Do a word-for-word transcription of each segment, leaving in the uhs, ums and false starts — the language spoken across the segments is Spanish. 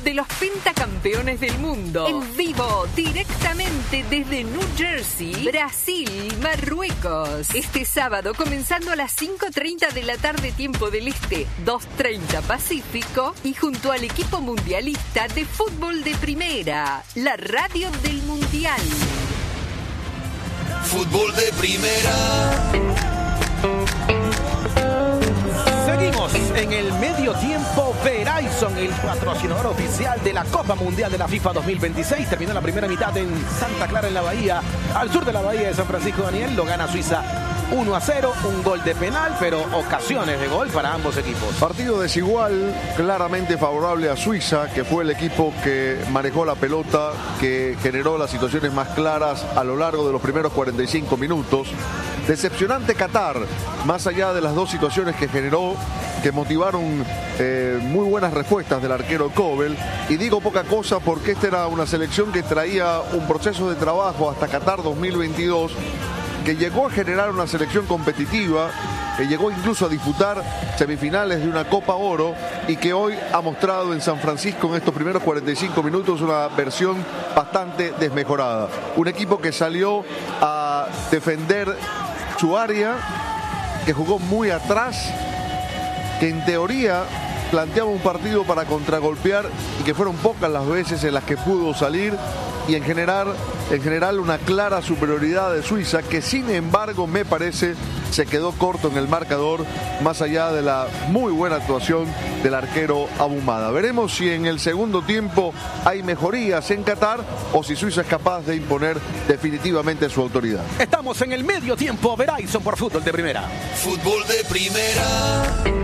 de los pentacampeones del mundo. En vivo, directamente desde New Jersey, Brasil, Marruecos. Este sábado, comenzando a las cinco treinta de la tarde, tiempo del Este, dos treinta Pacífico, y junto al equipo mundialista de fútbol de primera, la radio del Mundial. Fútbol de primera. Seguimos en el medio tiempo. Verizon, el patrocinador oficial de la Copa Mundial de la FIFA dos mil veintiséis. Terminó la primera mitad en Santa Clara, en la Bahía, al sur de la Bahía de San Francisco. Daniel, lo gana Suiza uno a cero, un gol de penal, pero ocasiones de gol para ambos equipos. Partido desigual, claramente favorable a Suiza, que fue el equipo que manejó la pelota, que generó las situaciones más claras a lo largo de los primeros cuarenta y cinco minutos. Decepcionante Qatar, más allá de las dos situaciones que generó, que motivaron eh, muy buenas respuestas del arquero Kobel. Y digo poca cosa porque esta era una selección que traía un proceso de trabajo hasta Qatar dos mil veintidós, que llegó a generar una selección competitiva, que llegó incluso a disputar semifinales de una Copa Oro y que hoy ha mostrado en San Francisco en estos primeros cuarenta y cinco minutos una versión bastante desmejorada. Un equipo que salió a defender su área, que jugó muy atrás, que en teoría planteaba un partido para contragolpear y que fueron pocas las veces en las que pudo salir, y en general, en general una clara superioridad de Suiza, que sin embargo me parece se quedó corto en el marcador, más allá de la muy buena actuación del arquero Abumada. Veremos si en el segundo tiempo hay mejorías en Qatar o si Suiza es capaz de imponer definitivamente su autoridad. Estamos en el medio tiempo. Verizon por Fútbol de Primera. Fútbol de primera.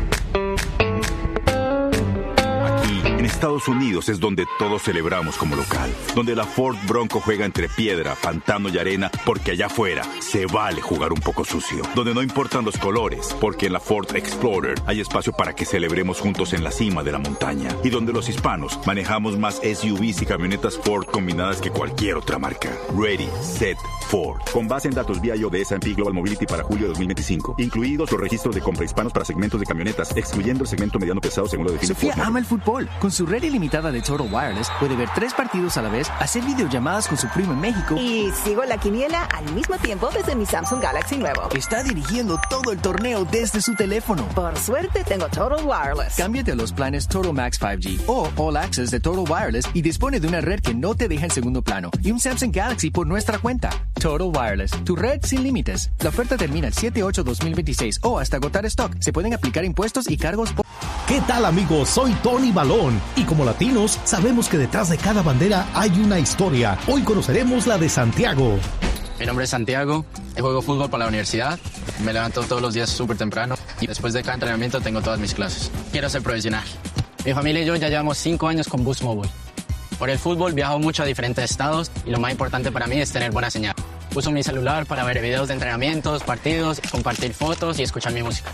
En Estados Unidos es donde todos celebramos como local, donde la Ford Bronco juega entre piedra, pantano y arena, porque allá afuera se vale jugar un poco sucio, donde no importan los colores, porque en la Ford Explorer hay espacio para que celebremos juntos en la cima de la montaña, y donde los hispanos manejamos más S U Vs y camionetas Ford combinadas que cualquier otra marca. Ready, Set, Ford. Con base en datos vía I O de S and P Global Mobility para julio de dos mil veinticinco, incluidos los registros de compra hispanos para segmentos de camionetas, excluyendo el segmento mediano pesado según lo define Sofía Ford. ama el fútbol. Con su red ilimitada de Total Wireless, puede ver tres partidos a la vez, hacer videollamadas con su primo en México. Y sigo la quiniela al mismo tiempo desde mi Samsung Galaxy nuevo. Está dirigiendo todo el torneo desde su teléfono. Por suerte tengo Total Wireless. Cámbiate a los planes Total Max cinco G o All Access de Total Wireless y dispone de una red que no te deja en segundo plano y un Samsung Galaxy por nuestra cuenta. Total Wireless, tu red sin límites. La oferta termina el siete ocho dos mil veintiséis o hasta agotar stock. Se pueden aplicar impuestos y cargos por... ¿Qué tal, amigos? Soy Tony Balón y como latinos sabemos que detrás de cada bandera hay una historia. Hoy conoceremos la de Santiago. Mi nombre es Santiago, juego fútbol para la universidad, me levanto todos los días súper temprano y después de cada entrenamiento tengo todas mis clases. Quiero ser profesional. Mi familia y yo ya llevamos cinco años con Boost Mobile. Por el fútbol viajo mucho a diferentes estados y lo más importante para mí es tener buena señal. Uso mi celular para ver videos de entrenamientos, partidos, compartir fotos y escuchar mi música.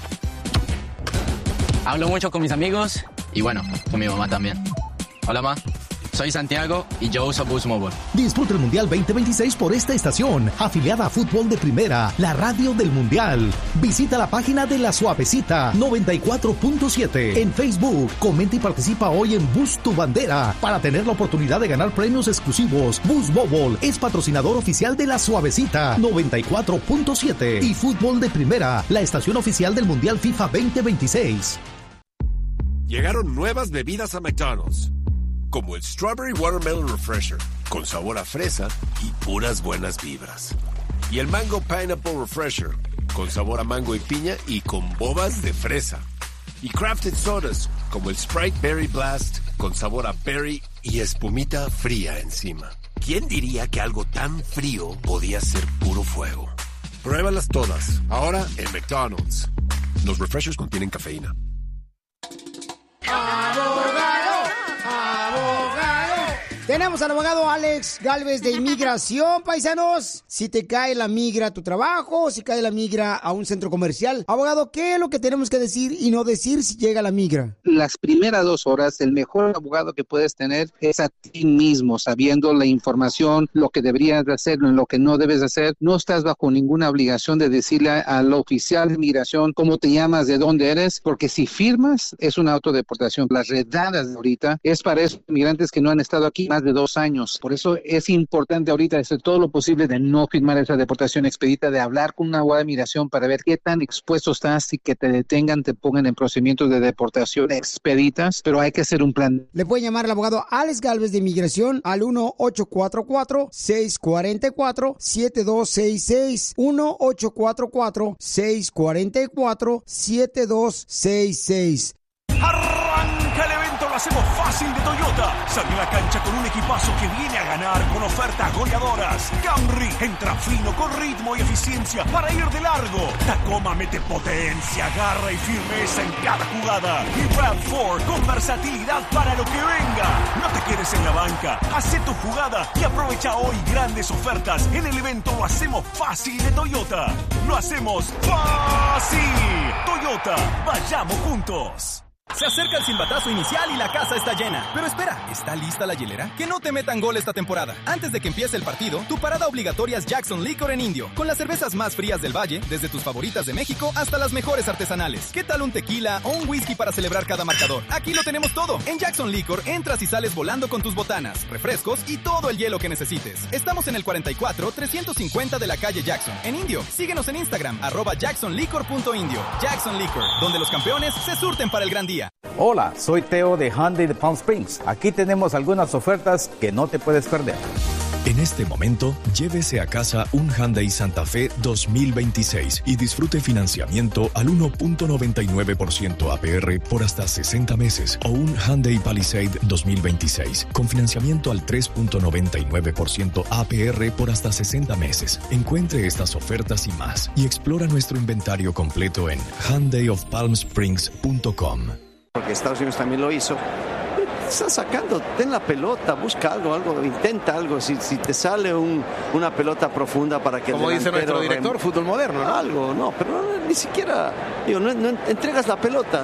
Hablo mucho con mis amigos y bueno, con mi mamá también. Hola, ma. Soy Santiago y yo uso Boost Mobile. Disfruta el Mundial veinte veintiséis por esta estación, afiliada a Fútbol de Primera, la radio del Mundial. Visita la página de La Suavecita noventa y cuatro punto siete en Facebook. Comenta y participa hoy en Boost tu Bandera para tener la oportunidad de ganar premios exclusivos. Boost Mobile es patrocinador oficial de La Suavecita noventa y cuatro punto siete y Fútbol de Primera, la estación oficial del Mundial FIFA veinte veintiséis. Llegaron nuevas bebidas a McDonald's, como el Strawberry Watermelon Refresher, con sabor a fresa y puras buenas vibras. Y el Mango Pineapple Refresher, con sabor a mango y piña y con bobas de fresa. Y Crafted Sodas, como el Sprite Berry Blast, con sabor a berry y espumita fría encima. ¿Quién diría que algo tan frío podía ser puro fuego? Pruébalas todas, ahora en McDonald's. Los refreshers contienen cafeína. ¡Abogado! ¡Abogado! Tenemos al abogado Alex Galvez de Inmigración, paisanos. Si te cae la migra a tu trabajo, si cae la migra a un centro comercial. Abogado, ¿qué es lo que tenemos que decir y no decir si llega la migra? Las primeras dos horas, el mejor abogado que puedes tener es a ti mismo, sabiendo la información, lo que deberías de hacer, lo que no debes de hacer. No estás bajo ninguna obligación de decirle al oficial de inmigración cómo te llamas, de dónde eres, porque si firmas es una autodeportación. Las redadas de ahorita es para esos inmigrantes que no han estado aquí más de dos años. Por eso es importante ahorita hacer todo lo posible de no firmar esa deportación expedita, de hablar con una abogada de migración para ver qué tan expuesto estás y que te detengan, te pongan en procedimientos de deportación expeditas, pero hay que hacer un plan. Le pueden llamar al abogado Alex Galvez de Inmigración al uno ocho cuatro cuatro, seis cuatro cuatro, siete dos seis seis, uno ocho cuatro cuatro, seis cuatro cuatro, siete dos seis seis. Arranca el evento, lo hacemos fácil de Toyota. Sale a la cancha con un equipazo que viene a ganar con ofertas goleadoras. Camry entra fino con ritmo y eficiencia para ir de largo. Tacoma mete potencia, garra y firmeza en cada jugada. Y RAV cuatro con versatilidad para lo que venga. No te quedes en la banca, haz tu jugada y aprovecha hoy grandes ofertas. En el evento lo hacemos fácil de Toyota. Lo hacemos fácil. Toyota, vayamos juntos. Se acerca el silbatazo inicial y la casa está llena. Pero espera, ¿está lista la hielera? Que no te metan gol esta temporada. Antes de que empiece el partido, tu parada obligatoria es Jackson Liquor en Indio. Con las cervezas más frías del valle, desde tus favoritas de México hasta las mejores artesanales. ¿Qué tal un tequila o un whisky para celebrar cada marcador? Aquí lo tenemos todo. En Jackson Liquor entras y sales volando con tus botanas, refrescos y todo el hielo que necesites. Estamos en el cuarenta y cuatro, trescientos cincuenta de la calle Jackson, en Indio. Síguenos en Instagram, arroba jackson liquor punto indio. Jackson Liquor, donde los campeones se surten para el gran día. Hola, soy Teo de Hyundai de Palm Springs. Aquí tenemos algunas ofertas que no te puedes perder. En este momento, llévese a casa un Hyundai Santa Fe dos mil veintiséis y disfrute financiamiento al uno punto noventa y nueve por ciento A P R por hasta sesenta meses o un Hyundai Palisade dos mil veintiséis con financiamiento al tres punto noventa y nueve por ciento A P R por hasta sesenta meses. Encuentre estas ofertas y más y explora nuestro inventario completo en hyundai of palm springs punto com. Porque Estados Unidos también lo hizo. Está sacando, ten la pelota, busca algo, algo, intenta algo. Si, si te sale un, una pelota profunda para que como el dice nuestro director, rem... fútbol moderno, ¿no? Algo, no, pero no, ni siquiera, digo, no, no entregas la pelota.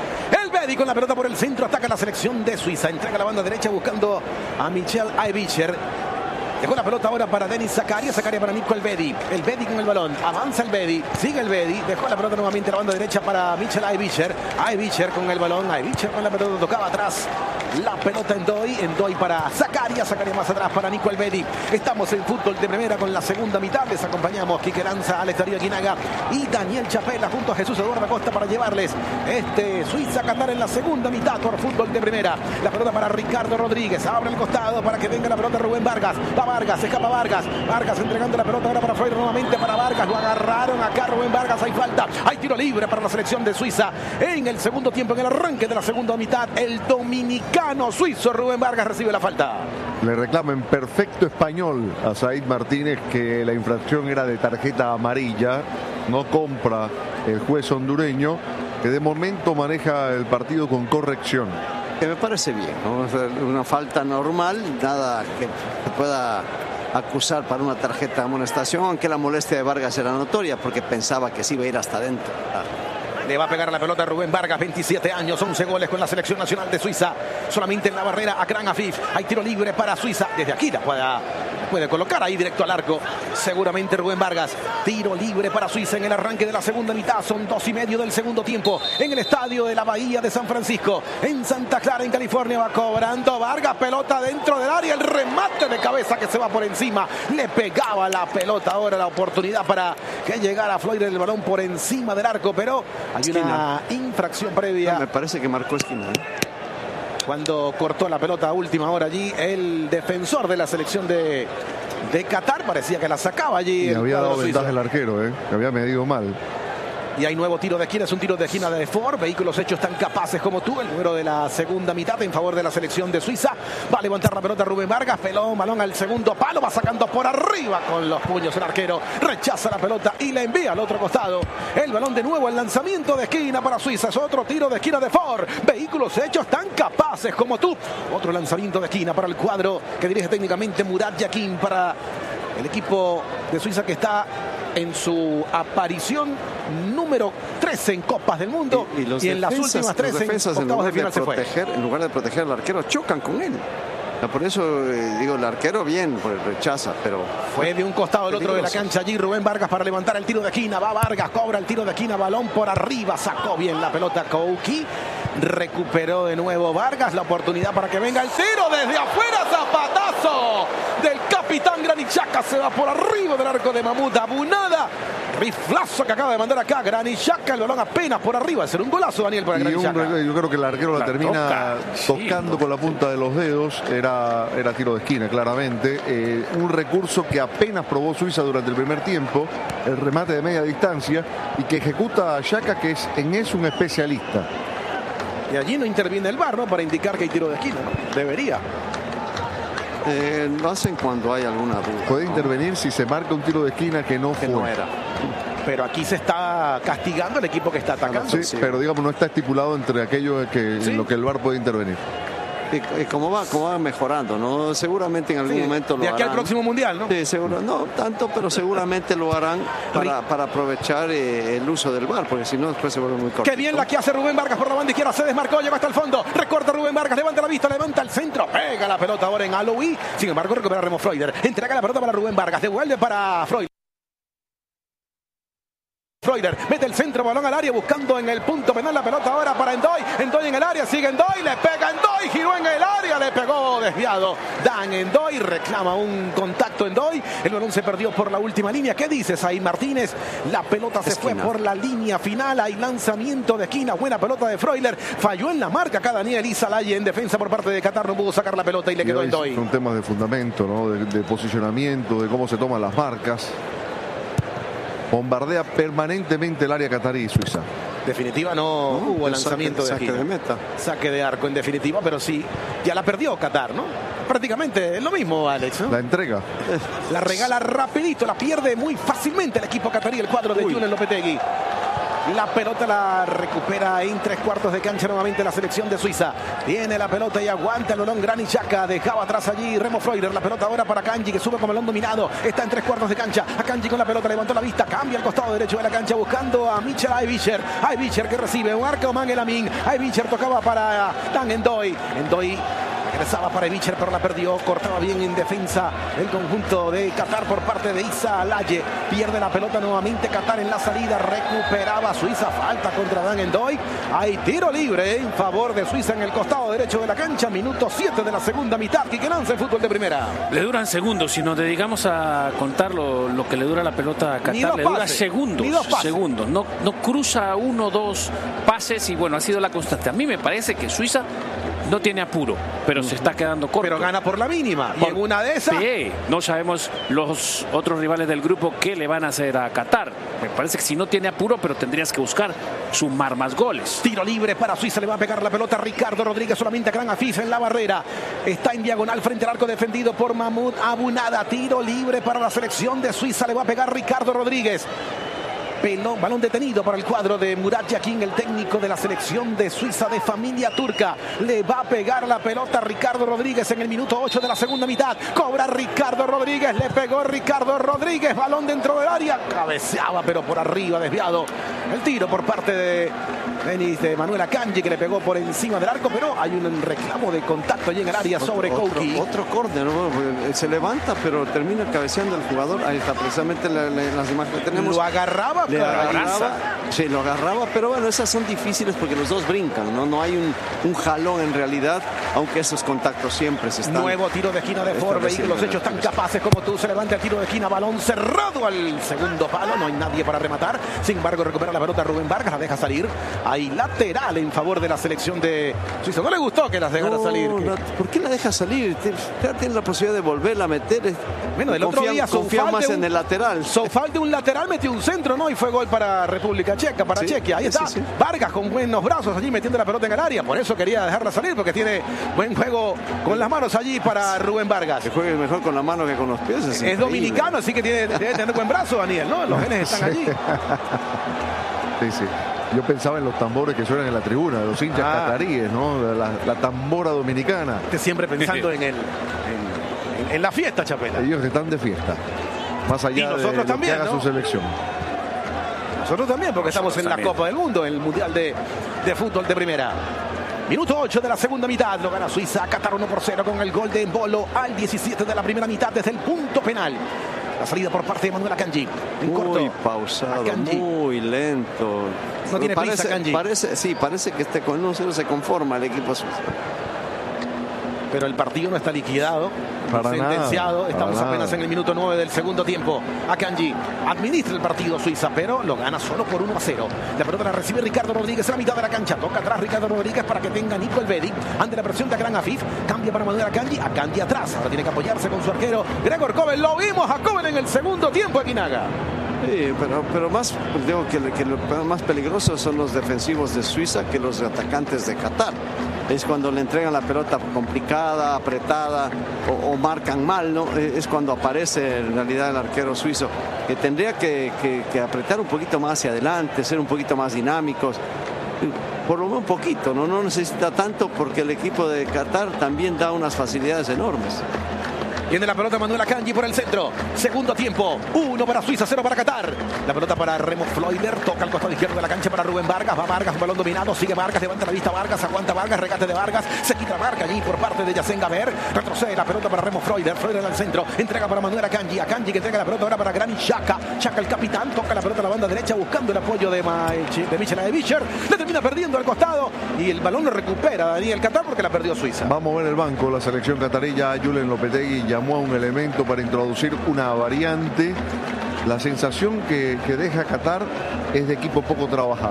El Bedi con la pelota por el centro, ataca la selección de Suiza, entrega la banda derecha buscando a Michel Aibicher. Dejó la pelota ahora para Denis Zakaria, Zakaria para Nico Elvedi. Elvedi con el balón, avanza Elvedi, sigue Elvedi, dejó la pelota nuevamente a la banda derecha para Michel Aibicher. Aibicher con el balón, Aibicher con la pelota, tocaba atrás. La pelota en Doy, en Doy para Zakaria, Zakaria más atrás para Nico Elvedi. Estamos en fútbol de primera con la segunda mitad. Les acompañamos Quique Lanza, Alex Darío Quinaga y Daniel Chapela junto a Jesús Eduardo Acosta para llevarles este Suiza-Qatar en la segunda mitad por fútbol de primera. La pelota para Ricardo Rodríguez, abre el costado para que venga la pelota Rubén Vargas. Va Vargas, escapa Vargas, Vargas entregando la pelota ahora para Freire, nuevamente para Vargas, lo agarraron acá Rubén Vargas, hay falta, hay tiro libre para la selección de Suiza en el segundo tiempo, en el arranque de la segunda mitad, el dominicano suizo Rubén Vargas recibe la falta. Le reclama en perfecto español a Said Martínez que la infracción era de tarjeta amarilla, no compra el juez hondureño, que de momento maneja el partido con corrección. Que me parece bien, ¿no? Una falta normal, nada que se pueda acusar para una tarjeta de amonestación, aunque la molestia de Vargas era notoria porque pensaba que sí iba a ir hasta adentro. Ah. Le va a pegar la pelota a Rubén Vargas, veintisiete años, once goles con la selección nacional de Suiza. Solamente en la barrera Akran Afif. Hay tiro libre para Suiza. Desde aquí la puede, puede colocar ahí directo al arco. Seguramente Rubén Vargas. Tiro libre para Suiza en el arranque de la segunda mitad. Son dos y medio del segundo tiempo. En el estadio de la Bahía de San Francisco. En Santa Clara, en California, va cobrando Vargas. Pelota dentro del área. El remate de cabeza que se va por encima. Le pegaba la pelota ahora. La oportunidad para que llegara Floyd el balón por encima del arco. Pero hay esquina. Una infracción previa. No, me parece que marcó esquina. ¿eh? Cuando cortó la pelota a última hora allí, el defensor de la selección de, de Qatar parecía que la sacaba allí. Y había dado ventaja el arquero, ¿eh? que había medido mal. Y hay nuevo tiro de esquina, es un tiro de esquina de Ford. Vehículos hechos tan capaces como tú. El número de la segunda mitad en favor de la selección de Suiza. Va a levantar la pelota Rubén Vargas. Pelón, balón al segundo palo. Va sacando por arriba con los puños el arquero. Rechaza la pelota y la envía al otro costado. El balón de nuevo, el lanzamiento de esquina para Suiza. Es otro tiro de esquina de Ford. Vehículos hechos tan capaces como tú. Otro lanzamiento de esquina para el cuadro que dirige técnicamente Murat Yakin, para el equipo de Suiza que está en su aparición número trece en Copas del Mundo y, y, los y en defensas, las últimas tres en octavos de final de proteger, se fue. En lugar de proteger al arquero, chocan con él. Por eso eh, digo, el arquero bien, por el rechaza, pero fue de un costado al otro de la cancha allí Rubén Vargas para levantar el tiro de esquina. Va Vargas, cobra el tiro de esquina, balón por arriba, sacó bien la pelota Kouki. Recuperó de nuevo Vargas, la oportunidad para que venga el tiro desde afuera, zapatazo del capitán Granit Xhaka, se va por arriba del arco de Mahmoud Abunada. Riflazo que acaba de mandar acá Granit Xhaka, el balón apenas por arriba. Será un golazo, Daniel, para Granit Xhaka. Yo creo que el arquero la, la termina toca, tocando sí, con la punta de los dedos. Era, era tiro de esquina, claramente. Eh, un recurso que apenas probó Suiza durante el primer tiempo, el remate de media distancia, y que ejecuta a Xhaka, que es, en es un especialista. Y allí no interviene el V A R, ¿no? Para indicar que hay tiro de esquina, ¿no? Debería. Eh, lo hacen cuando hay alguna duda. Puede intervenir si se marca un tiro de esquina que no que fue. No era. Pero aquí se está castigando el equipo que está atacando. Sí, sí. Pero digamos, no está estipulado entre aquello que, ¿sí? en lo que el V A R puede intervenir. Y, y como va, como va mejorando, ¿no? Seguramente en algún sí, momento lo de aquí harán. Al próximo mundial, ¿no? Sí, seguro, no tanto, pero seguramente lo harán para, para aprovechar eh, el uso del V A R, porque si no después se vuelve muy corto. Qué bien la que hace Rubén Vargas por la banda izquierda, se desmarcó, llegó hasta el fondo, recorta Rubén Vargas, levanta la vista, levanta el centro, pega la pelota ahora en Aloui, sin embargo recupera Remo Freuler, entrega la pelota para Rubén Vargas, devuelve para Freuler. Freuler mete el centro, balón al área, buscando en el punto penal la pelota ahora para Endoy. Endoy en el área, sigue Endoy, le pega Endoy, giró en el área, le pegó desviado. Dan Endoy, reclama un contacto Endoy. El balón se perdió por la última línea. ¿Qué dices ahí, Martínez? La pelota se esquina. Fue por la línea final. Hay lanzamiento de esquina. Buena pelota de Freuler. Falló en la marca acá Daniel Izalaye en defensa por parte de Qatar. No pudo sacar la pelota y le y quedó Endoy. Son temas de fundamento, ¿no? De, de posicionamiento, de cómo se toman las marcas. Bombardea permanentemente el área catarí, Suiza. Definitiva no, no hubo lanzamiento saque, de, saque de meta. Saque de arco en definitiva, pero sí, ya la perdió Qatar, ¿no? Prácticamente es lo mismo, Alex, ¿no? La entrega. La regala rapidito, la pierde muy fácilmente el equipo catarí, el cuadro de Julen Lopetegui. La pelota la recupera en tres cuartos de cancha nuevamente la selección de Suiza. Tiene la pelota y aguanta el balón Granit Xhaka. Dejaba atrás allí Remo Freuler. La pelota ahora para Kanji, que sube con balón dominado. Está en tres cuartos de cancha. A Kanji con la pelota, levantó la vista. Cambia al costado derecho de la cancha buscando a Michel Aybicher. Aybicher que recibe un arco Mangel Amin. Aybicher tocaba para Dan Endoy. Endoy regresaba para Aybicher, pero la perdió. Cortaba bien en defensa el conjunto de Qatar por parte de Izalaye. Pierde la pelota nuevamente Qatar en la salida. Recuperaba Suiza. Falta contra Dan Endoy. Hay tiro libre en favor de Suiza en el costado derecho de la cancha. Minuto siete de la segunda mitad. Quique Lance, fútbol de primera. Le duran segundos. Si nos dedicamos a contar lo, lo que le dura la pelota a Qatar, le dura segundos. Segundos. No, no cruza uno, dos pases y bueno, ha sido la constante. A mí me parece que Suiza no tiene apuro, pero se está quedando corto. Pero gana por la mínima. Por, y en una de esas. Sí, no sabemos los otros rivales del grupo qué le van a hacer a Qatar. Me parece que si no tiene apuro, pero tendrías que buscar sumar más goles. Tiro libre para Suiza, le va a pegar la pelota Ricardo Rodríguez, solamente a Gran Afif en la barrera. Está en diagonal frente al arco defendido por Mahmoud Abunada. Tiro libre para la selección de Suiza, le va a pegar Ricardo Rodríguez. Pelón, balón detenido para el cuadro de Murat Yakin, el técnico de la selección de Suiza de familia turca. Le va a pegar la pelota Ricardo Rodríguez en el minuto ocho de la segunda mitad. Cobra Ricardo Rodríguez, le pegó Ricardo Rodríguez, balón dentro del área, cabeceaba pero por arriba, desviado. El tiro por parte de Denis de Manuel Akanji, que le pegó por encima del arco, pero hay un reclamo de contacto allí en el área sobre Kouki. Otro, otro córner, ¿no? Se levanta pero termina cabeceando el jugador. Ahí está precisamente la, la, las imágenes que tenemos. Lo agarraba, le agarraba, sí, lo agarraba, pero bueno, esas son difíciles porque los dos brincan, ¿no? No hay un, un jalón en realidad, aunque esos contactos siempre se están. Nuevo tiro de esquina de Ford, vehículos hechos tan capaces como tú, se levanta el tiro de esquina, balón cerrado al segundo palo, no hay nadie para rematar, sin embargo recupera la pelota Rubén Vargas, la deja salir, ahí Hay lateral en favor de la selección de Suiza. No le gustó que las dejara no, salir. No, ¿por qué la deja salir? Tiene la posibilidad de volverla a meter. Bueno, el otro día confía más un, en el lateral. Sofal de un lateral metió un centro, ¿no? Y fue gol para República Checa, para sí, Chequia. Ahí sí, está. Sí, sí. Vargas con buenos brazos allí metiendo la pelota en el área. Por eso quería dejarla salir, porque tiene buen juego con las manos allí para Rubén Vargas. Que juegue mejor con la mano que con los pies. Es, es dominicano, así que tiene, debe tener buen brazo, Daniel, ¿no? Los genes están allí. Sí, sí. Yo pensaba en los tambores que suenan en la tribuna, de los hinchas ah. cataríes, ¿no? La, la tambora dominicana. Usted siempre pensando en el en, en, en la fiesta, Chapela. Ellos están de fiesta. Más allá y nosotros de también, lo que haga ¿no? su selección. Nosotros también, porque nosotros estamos en también. la Copa del Mundo, en el Mundial de, de Fútbol de Primera. Minuto ocho de la segunda mitad, lo gana Suiza, Qatar uno por cero con el gol de Embolo al diecisiete de la primera mitad desde el punto penal. La salida por parte de Manuel Akanji. En muy corto. pausado, Akanji. Muy lento. No tiene parece, prisa, Akanji. Parece, sí, parece que este con uno cero se conforma el equipo suizo. Pero el partido no está liquidado, para sentenciado. Nada, Estamos para apenas nada. en el minuto nueve del segundo tiempo. Akanji administra el partido Suiza, pero lo gana solo por uno a cero. La pelota la recibe Ricardo Rodríguez en la mitad de la cancha. Toca atrás Ricardo Rodríguez para que tenga Nico Elvedi. Ante la presión de Akram Afif. Cambia para Manuel Akanji. Akanji atrás. Ahora tiene que apoyarse con su arquero Gregor Kobel. Lo vimos a Kobel en el segundo tiempo, Aguinaga. Sí, pero, pero más, digo que, que lo más peligrosos son los defensivos de Suiza que los atacantes de Qatar. Es cuando le entregan la pelota complicada, apretada o, o marcan mal, ¿no? Es cuando aparece en realidad el arquero suizo, que tendría que, que, que apretar un poquito más hacia adelante, ser un poquito más dinámicos. Por lo menos un poquito, ¿no? No necesita tanto porque el equipo de Qatar también da unas facilidades enormes. Viene la pelota Manuel Akanji por el centro. Segundo tiempo. Uno para Suiza, cero para Qatar. La pelota para Remo Freuler. Toca al costado izquierdo de la cancha para Rubén Vargas. Va Vargas, un balón dominado. Sigue Vargas, levanta la vista Vargas. Aguanta Vargas, regate de Vargas. Se quita Vargas allí por parte de Yacén Gaber. Retrocede la pelota para Remo Freuler. Freuler al centro. Entrega para Manuel Akanji. Akanji que entrega la pelota ahora para Granit Xhaka. Xhaka el capitán. Toca la pelota a la banda derecha buscando el apoyo de, de Michel Adevischer. Le termina perdiendo al costado. Y el balón lo recupera Daniel Qatar porque la perdió Suiza. Vamos a ver el banco. La selección catarí. Ya Julen Lopetegui llamó a un elemento para introducir una variante. La sensación que, que deja Qatar es de equipo poco trabajado.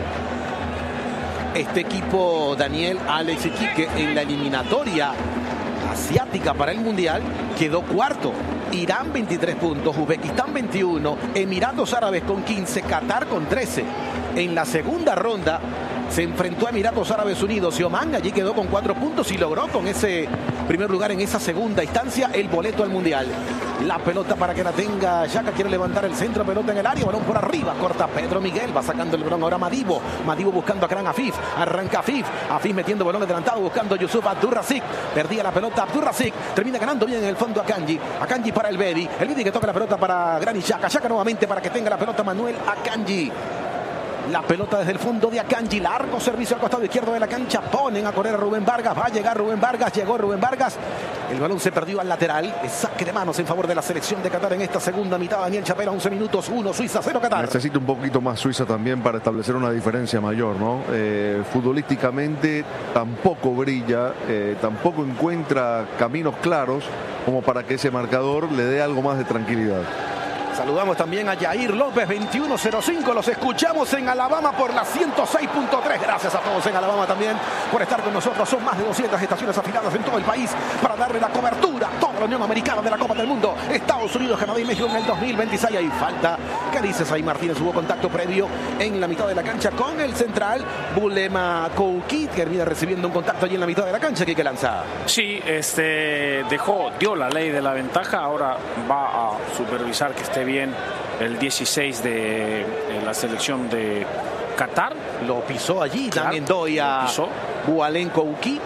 Este equipo, Daniel, Alex Iquique, en la eliminatoria asiática para el Mundial quedó cuarto. Irán veintitrés puntos, Uzbekistán veintiuno, Emiratos Árabes con quince, Qatar con trece. En la segunda ronda se enfrentó a Emiratos Árabes Unidos y Oman, allí quedó con cuatro puntos y logró con ese primer lugar en esa segunda instancia el boleto al Mundial. La pelota para que la tenga Xhaka, quiere levantar el centro, pelota en el área, balón por arriba, corta Pedro Miguel, va sacando el balón ahora Madibo, Madibo buscando a Akram Afif, arranca Afif, Afif metiendo balón adelantado, buscando a Yusuf Abdurrazik, perdía la pelota Abdurrazik, termina ganando bien en el fondo Akanji, Akanji para el Bedi, el Bedi que toca la pelota para Granit Xhaka, Xhaka nuevamente para que tenga la pelota Manuel Akanji. La pelota desde el fondo de Akanji, largo servicio al costado izquierdo de la cancha, ponen a correr a Rubén Vargas, va a llegar Rubén Vargas, llegó Rubén Vargas, el balón se perdió al lateral, es saque de manos en favor de la selección de Qatar en esta segunda mitad. Daniel Chapela, once minutos, uno Suiza, cero Qatar. Necesita un poquito más Suiza también para establecer una diferencia mayor, ¿no? Eh, futbolísticamente tampoco brilla, eh, tampoco encuentra caminos claros como para que ese marcador le dé algo más de tranquilidad. Saludamos también a Yair López, veintiuno cero cinco. Los escuchamos en Alabama por la ciento seis punto tres. Gracias a todos en Alabama también por estar con nosotros. Son más de doscientas estaciones afiliadas en todo el país para darle la cobertura a toda la Unión Americana de la Copa del Mundo. Estados Unidos, Canadá y México en el dos mil veintiséis. Hay falta. ¿Qué dices ahí, Martínez? Hubo contacto previo en la mitad de la cancha con el central Bulema Kouki. Termina recibiendo un contacto allí en la mitad de la cancha. ¿Qué lanza? Sí, este dejó, dio la ley de la ventaja. Ahora va a supervisar que esté bien el dieciséis de, de la selección de Qatar. Lo pisó allí, claro, Dan Ndoye a Boualem Kouki.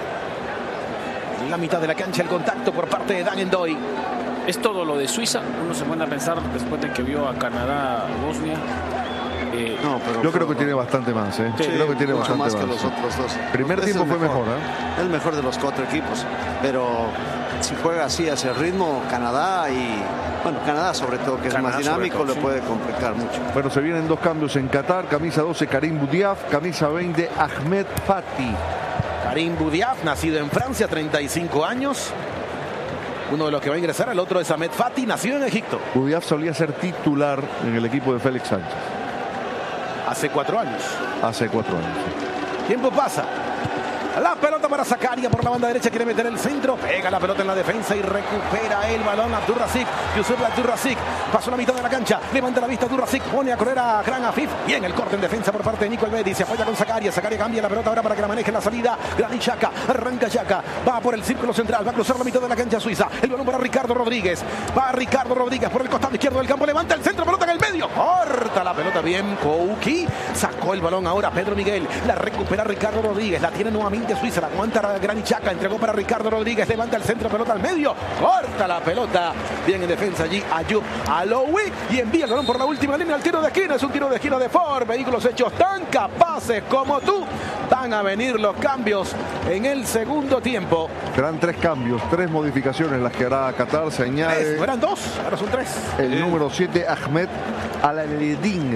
En la mitad de la cancha el contacto por parte de Dan Ndoye. Es todo lo de Suiza. Uno se pone a pensar después de que vio a Canadá, Bosnia. Eh, no, pero yo creo que tiene bastante más, ¿eh? Sí, creo que tiene mucho bastante más más que los otros dos. Primer Es tiempo el fue mejor, mejor, ¿eh? El mejor de los cuatro equipos, pero si juega así a ese ritmo, Canadá y bueno, Canadá sobre todo, que Canadá es más dinámico, todo, le sí. puede complicar mucho. Bueno, se vienen dos cambios en Qatar. Camisa doce, Karim Boudiaf. Camisa veinte, Ahmed Fati. Karim Boudiaf, nacido en Francia, treinta y cinco años. Uno de los que va a ingresar, el otro es Ahmed Fati, nacido en Egipto. Boudiaf solía ser titular en el equipo de Félix Sánchez. Hace cuatro años. Hace cuatro años. Tiempo pasa. La pelota para Zakaria por la banda derecha, quiere meter el centro, pega la pelota en la defensa y recupera el balón Abdurrazik. Yusuf Abdurrazik pasó la mitad de la cancha, levanta la vista Abdurrazik, pone a correr a Gran Afif. Bien el corte en defensa por parte de Nico Elvedi, se apoya con Zakaria, Zakaria cambia la pelota ahora para que la maneje en la salida. Granit Xhaka, arranca Xhaka, va por el círculo central, va a cruzar la mitad de la cancha suiza. El balón para Ricardo Rodríguez, va Ricardo Rodríguez por el costado izquierdo del campo, levanta el centro, pelota en el medio, corta la pelota bien Kouki, sacó el balón ahora Pedro Miguel, la recupera Ricardo Rodríguez, la tiene nuevamente Suiza, la aguanta Granit Xhaka, entregó para Ricardo Rodríguez, levanta el centro, pelota al medio, corta la pelota, bien en defensa allí Ayub Aloui y envía el balón por la última línea al tiro de esquina, es un tiro de esquina de Ford, vehículos hechos tan capaces como tú, van a venir los cambios en el segundo tiempo. Serán tres cambios, tres modificaciones las que hará Qatar, se añade... Tres, no eran dos, ahora son tres. El eh. número siete, Ahmed Al-Aledin.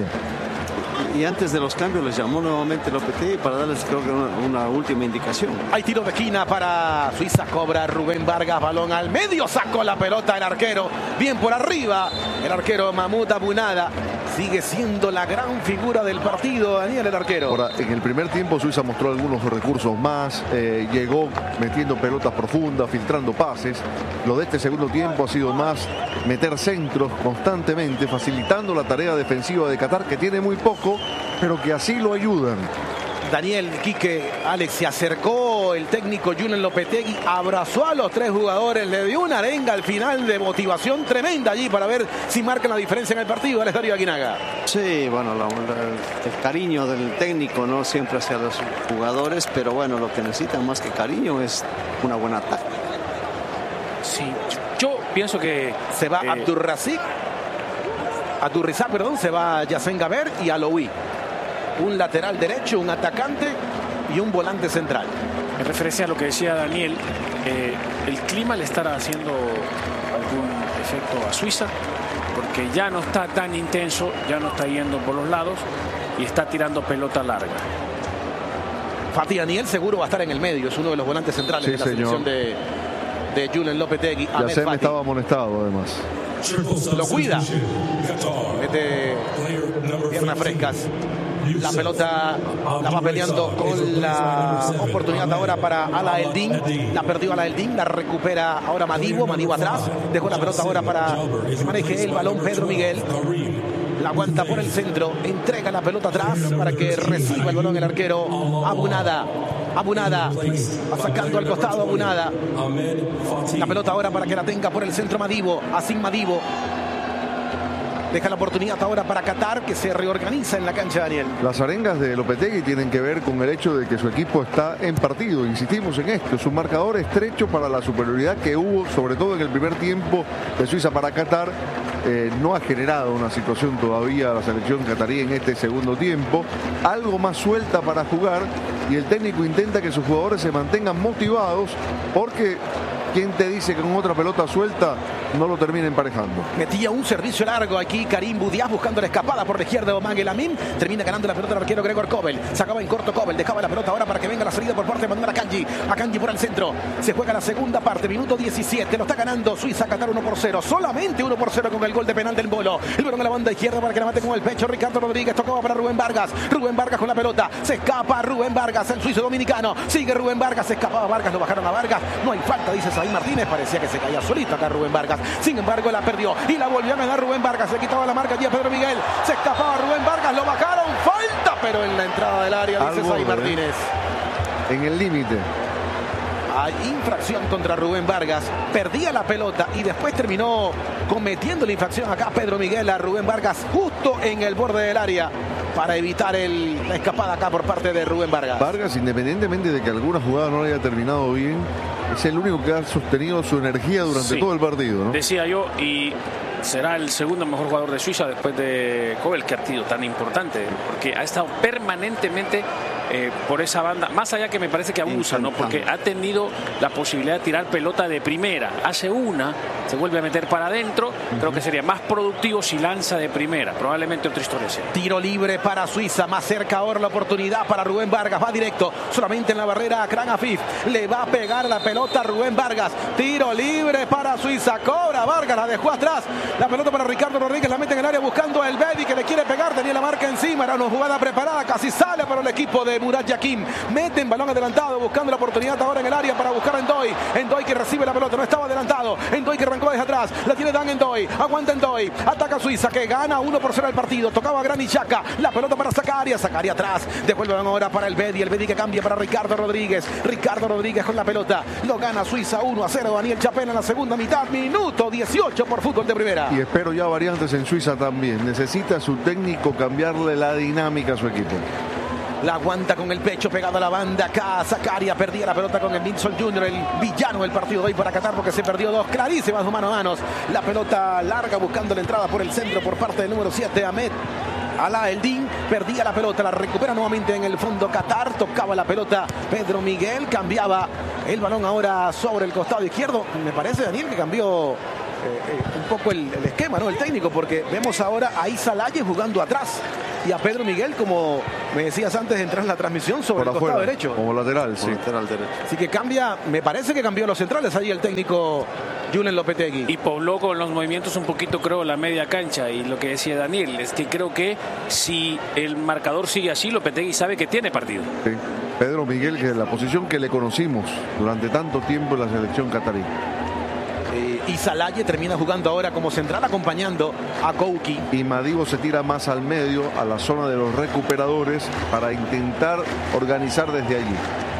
Y antes de los cambios les llamó nuevamente Lopetegui para darles creo que una, una última indicación. Hay tiro de esquina para Suiza, cobra Rubén Vargas, balón al medio, sacó la pelota el arquero, bien por arriba, el arquero Mahmoud Abunada. Sigue siendo la gran figura del partido, Daniel, el arquero. Ahora, en el primer tiempo Suiza mostró algunos recursos más, eh, llegó metiendo pelotas profundas, filtrando pases. Lo de este segundo tiempo ha sido más meter centros constantemente, facilitando la tarea defensiva de Qatar, que tiene muy poco, pero que así lo ayudan. Daniel, Quique, Alex, se acercó el técnico Julen Lopetegui, abrazó a los tres jugadores, le dio una arenga al final de motivación tremenda allí para ver si marcan la diferencia en el partido. Alex Darío Aguinaga. Sí, bueno, la, la, el cariño del técnico no siempre hacia los jugadores, pero bueno, lo que necesitan más que cariño es una buena táctica. Sí, yo pienso que se va eh... Abdurrazik, Abdurrizak, perdón, se va Yassen Gaber y Aloui. Un lateral derecho, un atacante y un volante central. En referencia a lo que decía Daniel, eh, el clima le estará haciendo algún efecto a Suiza, porque ya no está tan intenso, ya no está yendo por los lados y está tirando pelota larga. Fatih Daniel seguro va a estar en el medio, es uno de los volantes centrales sí, de la señor. selección de, de Julen Lopetegui. Yassen estaba amonestado además. Lo cuida. Mete piernas frescas. La pelota la va peleando con la oportunidad ahora para Ala Eldin. La perdió Ala Eldin, la recupera ahora Madibo. Madibo atrás. Dejó la pelota ahora para que maneje el balón Pedro Miguel. La aguanta por el centro. Entrega la pelota atrás para que reciba el balón el arquero Abunada. Abunada va sacando al costado Abunada. La pelota ahora para que la tenga por el centro Madibo. Asim Madibo. Deja la oportunidad ahora para Qatar, que se reorganiza en la cancha, Daniel. Las arengas de Lopetegui tienen que ver con el hecho de que su equipo está en partido. Insistimos en esto, es un marcador estrecho para la superioridad que hubo, sobre todo en el primer tiempo de Suiza para Qatar. Eh, no ha generado una situación todavía la selección catarí en este segundo tiempo. Algo más suelta para jugar y el técnico intenta que sus jugadores se mantengan motivados porque... ¿Quién te dice que con otra pelota suelta no lo termina emparejando? Metía un servicio largo aquí Karim Boudiaf buscando la escapada por la izquierda de Oman El Amin. Termina ganando la pelota el arquero Gregor Kobel. Sacaba en corto Kobel. Dejaba la pelota ahora para que venga la salida por parte de Manuel Akanji. Akanji por el centro. Se juega la segunda parte. Minuto diecisiete. Lo está ganando Suiza. Qatar uno por cero. Solamente uno por cero con el gol de penal del Bolo. El balón a la banda izquierda para que la mate con el pecho. Ricardo Rodríguez tocaba para Rubén Vargas. Rubén Vargas con la pelota. Se escapa Rubén Vargas. El suizo dominicano. Sigue Rubén Vargas. Se escapaba Vargas. Lo bajaron a Vargas. No hay falta, dice Saí Martínez. Parecía que se caía solito acá Rubén Vargas. Sin embargo, la perdió y la volvió a ganar Rubén Vargas. Se quitaba la marca allí a Pedro Miguel. Se escapaba Rubén Vargas. Lo bajaron. Falta, pero en la entrada del área, dice Saí Martínez. En el límite. Hay infracción contra Rubén Vargas. Perdía la pelota y después terminó cometiendo la infracción acá Pedro Miguel a Rubén Vargas justo en el borde del área para evitar el, la escapada acá por parte de Rubén Vargas. Vargas, independientemente de que alguna jugada no le haya terminado bien, es el único que ha sostenido su energía durante sí, todo el partido, ¿no? Decía yo, y será el segundo mejor jugador de Suiza después de Kobel, que ha sido tan importante, porque ha estado permanentemente eh, por esa banda, más allá que me parece que abusa, ¿no? Porque ha tenido la posibilidad de tirar pelota de primera, hace una, se vuelve a meter para adentro, uh-huh. Creo que sería más productivo si lanza de primera, probablemente otra historia sea. Tiro libre para Suiza, más cerca ahora la oportunidad para Rubén Vargas, va directo, solamente en la barrera a Kran Afif, le va a pegar la pelota a Rubén Vargas, tiro libre para Suiza, cobra Vargas, la dejó atrás, la pelota para Ricardo Rodríguez, la mete en el área buscando a El Bedi que le quiere pegar, tenía la marca encima, era una jugada preparada, casi sale para el equipo de Murat Yakin, mete en balón adelantado, buscando la oportunidad ahora en el área para buscar a Endoy, Endoy que recibe la pelota, no estaba adelantado, Endoy que arrancó desde atrás, la tiene Dan Endoy, aguanta Endoy, ataca Suiza que gana uno por cero el partido, tocaba a Granit Xhaka, la pelota para Zakaria, Zakaria atrás, devuelve ahora para El Bedi, El Bedi que cambia para Ricardo Rodríguez, Ricardo Rodríguez con la pelota, lo gana Suiza uno a cero, Daniel Chapela en la segunda mitad, minuto dieciocho por Fútbol de Primera. Y espero ya variantes en Suiza también, necesita su técnico cambiarle la dinámica a su equipo. La aguanta con el pecho pegado a la banda acá, Zakaria perdía la pelota con el Minson junior, el villano del partido de hoy para Qatar porque se perdió dos clarísimas mano a manos, la pelota larga buscando la entrada por el centro por parte del número siete, Ahmed Alaa Eldin, perdía la pelota, la recupera nuevamente en el fondo Qatar, tocaba la pelota Pedro Miguel, cambiaba el balón ahora sobre el costado izquierdo, me parece Daniel que cambió eh, eh, un poco el, el esquema, ¿no? El técnico, porque vemos ahora a Isa Laye jugando atrás y a Pedro Miguel, como me decías antes de entrar en la transmisión, sobre por el afuera, costado derecho. Como lateral, sí. Lateral derecho. Así que cambia, me parece que cambió los centrales ahí el técnico Julen Lopetegui. Y pobló con los movimientos un poquito, creo, la media cancha. Y lo que decía Daniel es que creo que si el marcador sigue así, Lopetegui sabe que tiene partido. Sí. Pedro Miguel, que es la posición que le conocimos durante tanto tiempo en la selección catarí. Eh, Isa Laye termina jugando ahora como central acompañando a Kouki. Y Madibo se tira más al medio, a la zona de los recuperadores, para intentar organizar desde allí.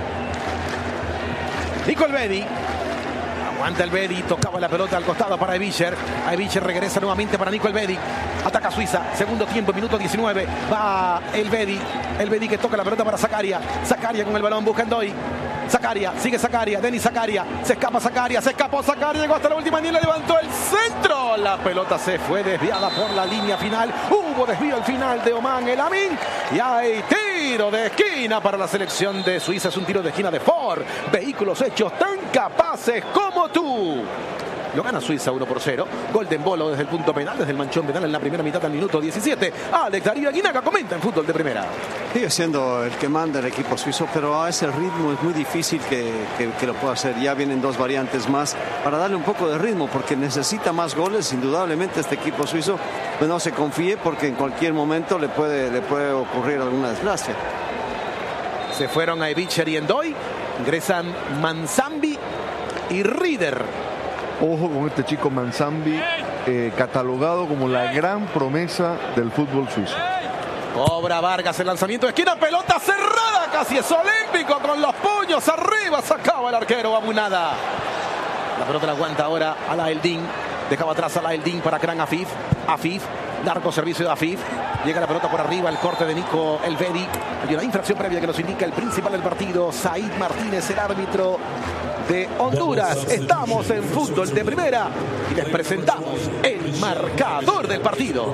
Nico El Bedi. Aguanta El Bedi, tocaba la pelota al costado para Evicher. Evicher regresa nuevamente para Nico El Bedi. Ataca Suiza, segundo tiempo, minuto diecinueve. Va El Bedi. El Bedi que toca la pelota para Zakaria. Zakaria con el balón, busca Endoy. Zakaria, sigue Zakaria, Denis Zakaria, se escapa Zakaria, se escapó Zakaria, llegó hasta la última línea, levantó el centro, la pelota se fue desviada por la línea final, hubo desvío al final de Oman El Amin y hay tiro de esquina para la selección de Suiza, es un tiro de esquina de Ford, vehículos hechos tan capaces como tú. Lo gana Suiza uno por cero. Golden Bolo desde el punto penal, desde el manchón penal en la primera mitad del minuto diecisiete. Alex Darío Aguinaga comenta en Fútbol de Primera. Sigue siendo el que manda el equipo suizo, pero a ese ritmo es muy difícil que, que, que lo pueda hacer. Ya vienen dos variantes más para darle un poco de ritmo, porque necesita más goles. Indudablemente este equipo suizo, pues no se confíe, porque en cualquier momento le puede, le puede ocurrir alguna desgracia. Se fueron a Evicher y Endoy. Ingresan Manzambi y Rieder. Ojo con este chico Manzambi, eh, catalogado como la gran promesa del fútbol suizo. Cobra Vargas el lanzamiento de esquina, pelota cerrada, casi es olímpico, con los puños arriba, sacaba el arquero Abunada. La pelota la aguanta ahora Alaa Eldin, dejaba atrás Alaa Eldin para Kran Afif. Afif, largo servicio de Afif. Llega la pelota por arriba, el corte de Nico El Bedi. Hay una infracción previa que nos indica el principal del partido, Said Martínez, el árbitro de Honduras. Estamos en Fútbol de Primera y les presentamos el marcador del partido.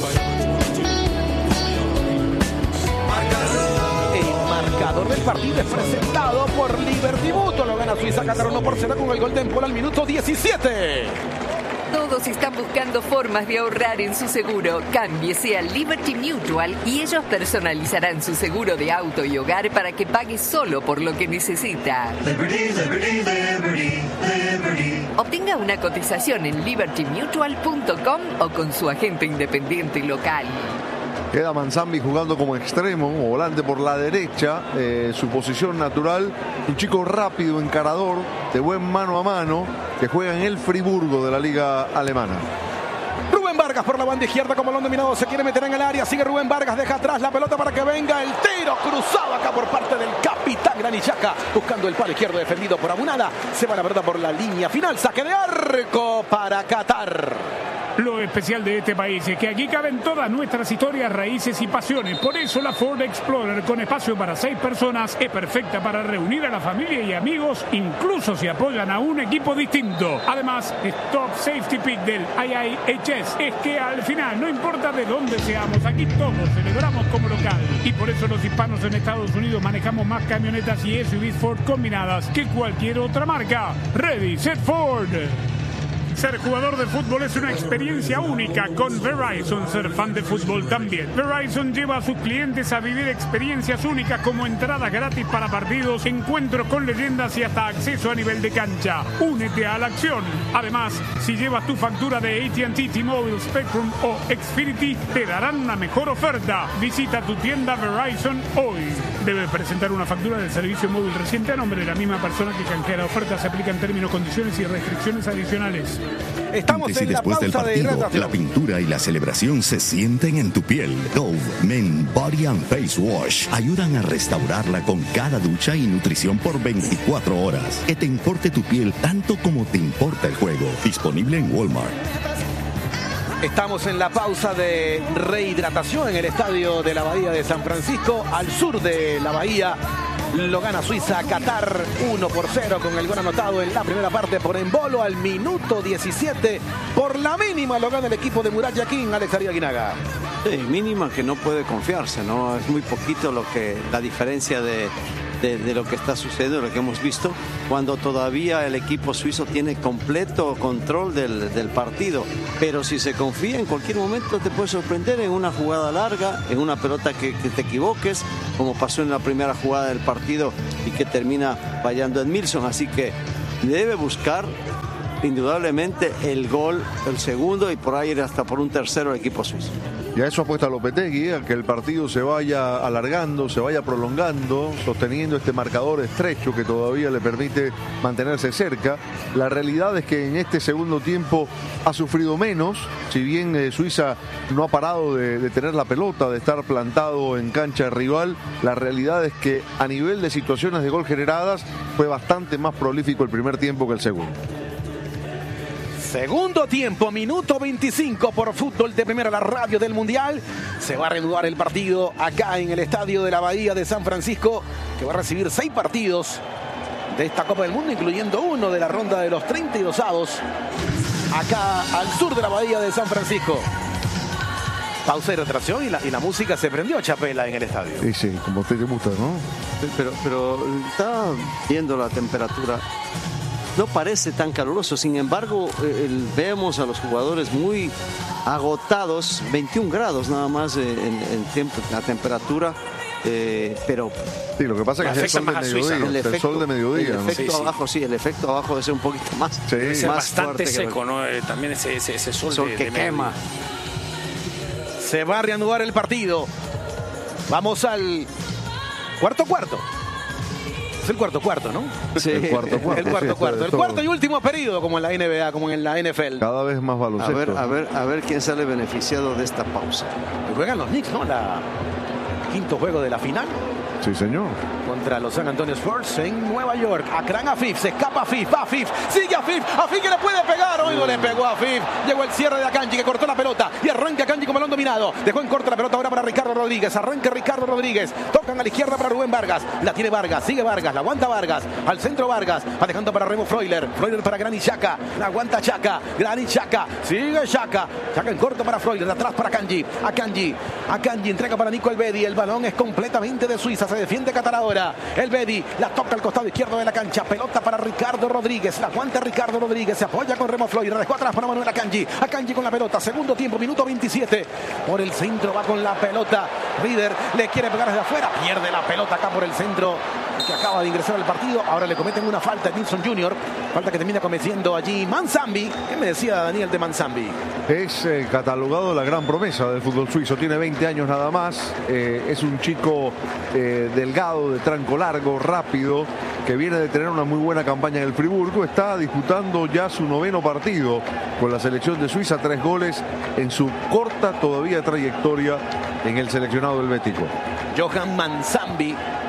El marcador del partido es presentado por Liberty Mutual. Lo gana Suiza Qatar uno por cero con el Golden Ball al minuto diecisiete. Todos están buscando formas de ahorrar en su seguro. Cámbiese a Liberty Mutual y ellos personalizarán su seguro de auto y hogar para que pague solo por lo que necesita. Liberty, liberty, liberty, liberty. Obtenga una cotización en liberty mutual punto com o con su agente independiente local. Queda Manzambi jugando como extremo, como volante por la derecha, eh, su posición natural, un chico rápido, encarador, de buen mano a mano, que juega en el Friburgo de la liga alemana. Rubén Vargas por la banda izquierda con balón dominado, se quiere meter en el área, sigue Rubén Vargas, deja atrás la pelota para que venga el tiro cruzado acá por parte del capitán Xhaka, Granit Xhaka buscando el palo izquierdo defendido por Abunada. Se va la pelota por la línea final. Saque de arco para Qatar. Lo especial de este país es que aquí caben todas nuestras historias, raíces y pasiones. Por eso la Ford Explorer, con espacio para seis personas, es perfecta para reunir a la familia y amigos, incluso si apoyan a un equipo distinto. Además, es Top Safety Pick del I I H S. Es que al final, no importa de dónde seamos, aquí todos celebramos como local. Y por eso los hispanos en Estados Unidos manejamos más camionetas y S U Vs Ford combinadas que cualquier otra marca. Ready, set, Ford. Ser jugador de fútbol es una experiencia única con Verizon. Ser fan de fútbol también. Verizon lleva a sus clientes a vivir experiencias únicas como entradas gratis para partidos, encuentros con leyendas y hasta acceso a nivel de cancha. Únete a la acción. Además, si llevas tu factura de A T and T, T-Mobile, Spectrum o Xfinity, te darán una mejor oferta. Visita tu tienda Verizon hoy. Debe presentar una factura del servicio móvil reciente a nombre de la misma persona que canjea la oferta. Se aplican términos, condiciones y restricciones adicionales. Estamos Antes y en la después del pausa de partido, hidratación. la pintura y la celebración se sienten en tu piel. Dove Men Body and Face Wash ayudan a restaurarla con cada ducha y nutrición por veinticuatro horas. Que te importe tu piel tanto como te importa el juego. Disponible en Walmart. Estamos en la pausa de rehidratación en el estadio de la Bahía de San Francisco, al sur de la Bahía. Lo gana Suiza, Qatar uno por cero con el gol anotado en la primera parte por Embolo al minuto diecisiete. Por la mínima lo gana el equipo de Murat Yakin, Alex Arias Guinaga. Sí, mínima que no puede confiarse, ¿no? Es muy poquito lo que la diferencia de, de, de lo que está sucediendo, lo que hemos visto, cuando todavía el equipo suizo tiene completo control del, del partido. Pero si se confía, en cualquier momento te puede sorprender en una jugada larga, en una pelota que, que te equivoques, como pasó en la primera jugada del partido y que termina fallando en Milson. Así que debe buscar indudablemente el gol, el segundo, y por ahí ir hasta por un tercero el equipo suizo. Y a eso apuesta Lopetegui, a que el partido se vaya alargando, se vaya prolongando, sosteniendo este marcador estrecho que todavía le permite mantenerse cerca. La realidad es que en este segundo tiempo ha sufrido menos, si bien eh, Suiza no ha parado de, de tener la pelota, de estar plantado en cancha rival. La realidad es que a nivel de situaciones de gol generadas fue bastante más prolífico el primer tiempo que el segundo. Segundo tiempo, minuto veinticinco por Fútbol de Primera, la radio del Mundial. Se va a reanudar el partido acá en el estadio de la Bahía de San Francisco, que va a recibir seis partidos de esta Copa del Mundo, incluyendo uno de la ronda de los treinta y dos avos, acá al sur de la Bahía de San Francisco. Pausa de retracción y la, y la música se prendió chapela en el estadio. Sí, sí, como a usted le gusta, ¿no? Sí, pero, pero está viendo la temperatura. No parece tan caluroso, sin embargo, el, vemos a los jugadores muy agotados, veintiún grados nada más en, en tiempo, la temperatura, eh, pero... Sí, lo que pasa es que es el sol de mediodía, el, efecto, el sol de mediodía. El efecto sí, abajo, sí. sí, el efecto abajo debe ser un poquito más. Sí. Debe ser más bastante fuerte seco, que... ¿no? Eh, también ese, ese, ese sol, sol de, que de quema. Se va a reanudar el partido. Vamos al cuarto cuarto. Es el cuarto cuarto, ¿no? Sí, el cuarto cuarto. El cuarto sí, cuarto. El cuarto y último periodo, como en la N B A, como en la N F L. Cada vez más baloncesto. A ver, a ver, a ver quién sale beneficiado de esta pausa. Juegan los Knicks, ¿no? La quinto juego de la final. Sí, señor. Contra los San Antonio Spurs en Nueva York. Akran Afif, se escapa Afif, va Afif, sigue Afif, Afif que le puede pegar, hoy no le pegó a Afif. Llegó el cierre de Akanji que cortó la pelota y arranca Akanji con balón dominado. Dejó en corto la pelota ahora para Ricardo Rodríguez. Arranca Ricardo Rodríguez. Tocan a la izquierda para Rubén Vargas. La tiene Vargas, sigue Vargas, la aguanta Vargas. Al centro Vargas, va dejando para Remo Freuler. Freuler para Granit Xhaka, la aguanta Xhaka. Granit Xhaka, sigue Xhaka. Xhaka en corto para Freuler, de atrás para Akanji. Akanji, Akanji entrega para Nico Elvedi. El balón es completamente de Suiza, se defiende Qatar ahora. Elvedi la toca al costado izquierdo de la cancha. Pelota para Ricardo Rodríguez. La aguanta Ricardo Rodríguez. Se apoya con Remo Floyd. Dejó atrás para Manuel Akanji. Akanji con la pelota. Segundo tiempo, minuto veintisiete. Por el centro va con la pelota. Rieder le quiere pegar desde afuera. Pierde la pelota acá por el centro, que acaba de ingresar al partido. Ahora le cometen una falta a Nilsson junior Falta que termina cometiendo allí Manzambi. ¿Qué me decía Daniel de Manzambi? Es eh, catalogado la gran promesa del fútbol suizo. Tiene veinte años nada más. Eh, es un chico eh, delgado, de tranco largo, rápido, que viene de tener una muy buena campaña en el Friburgo. Está disputando ya su noveno partido con la selección de Suiza. Tres goles en su corta todavía trayectoria en el seleccionado helvético. Johan Manzambi,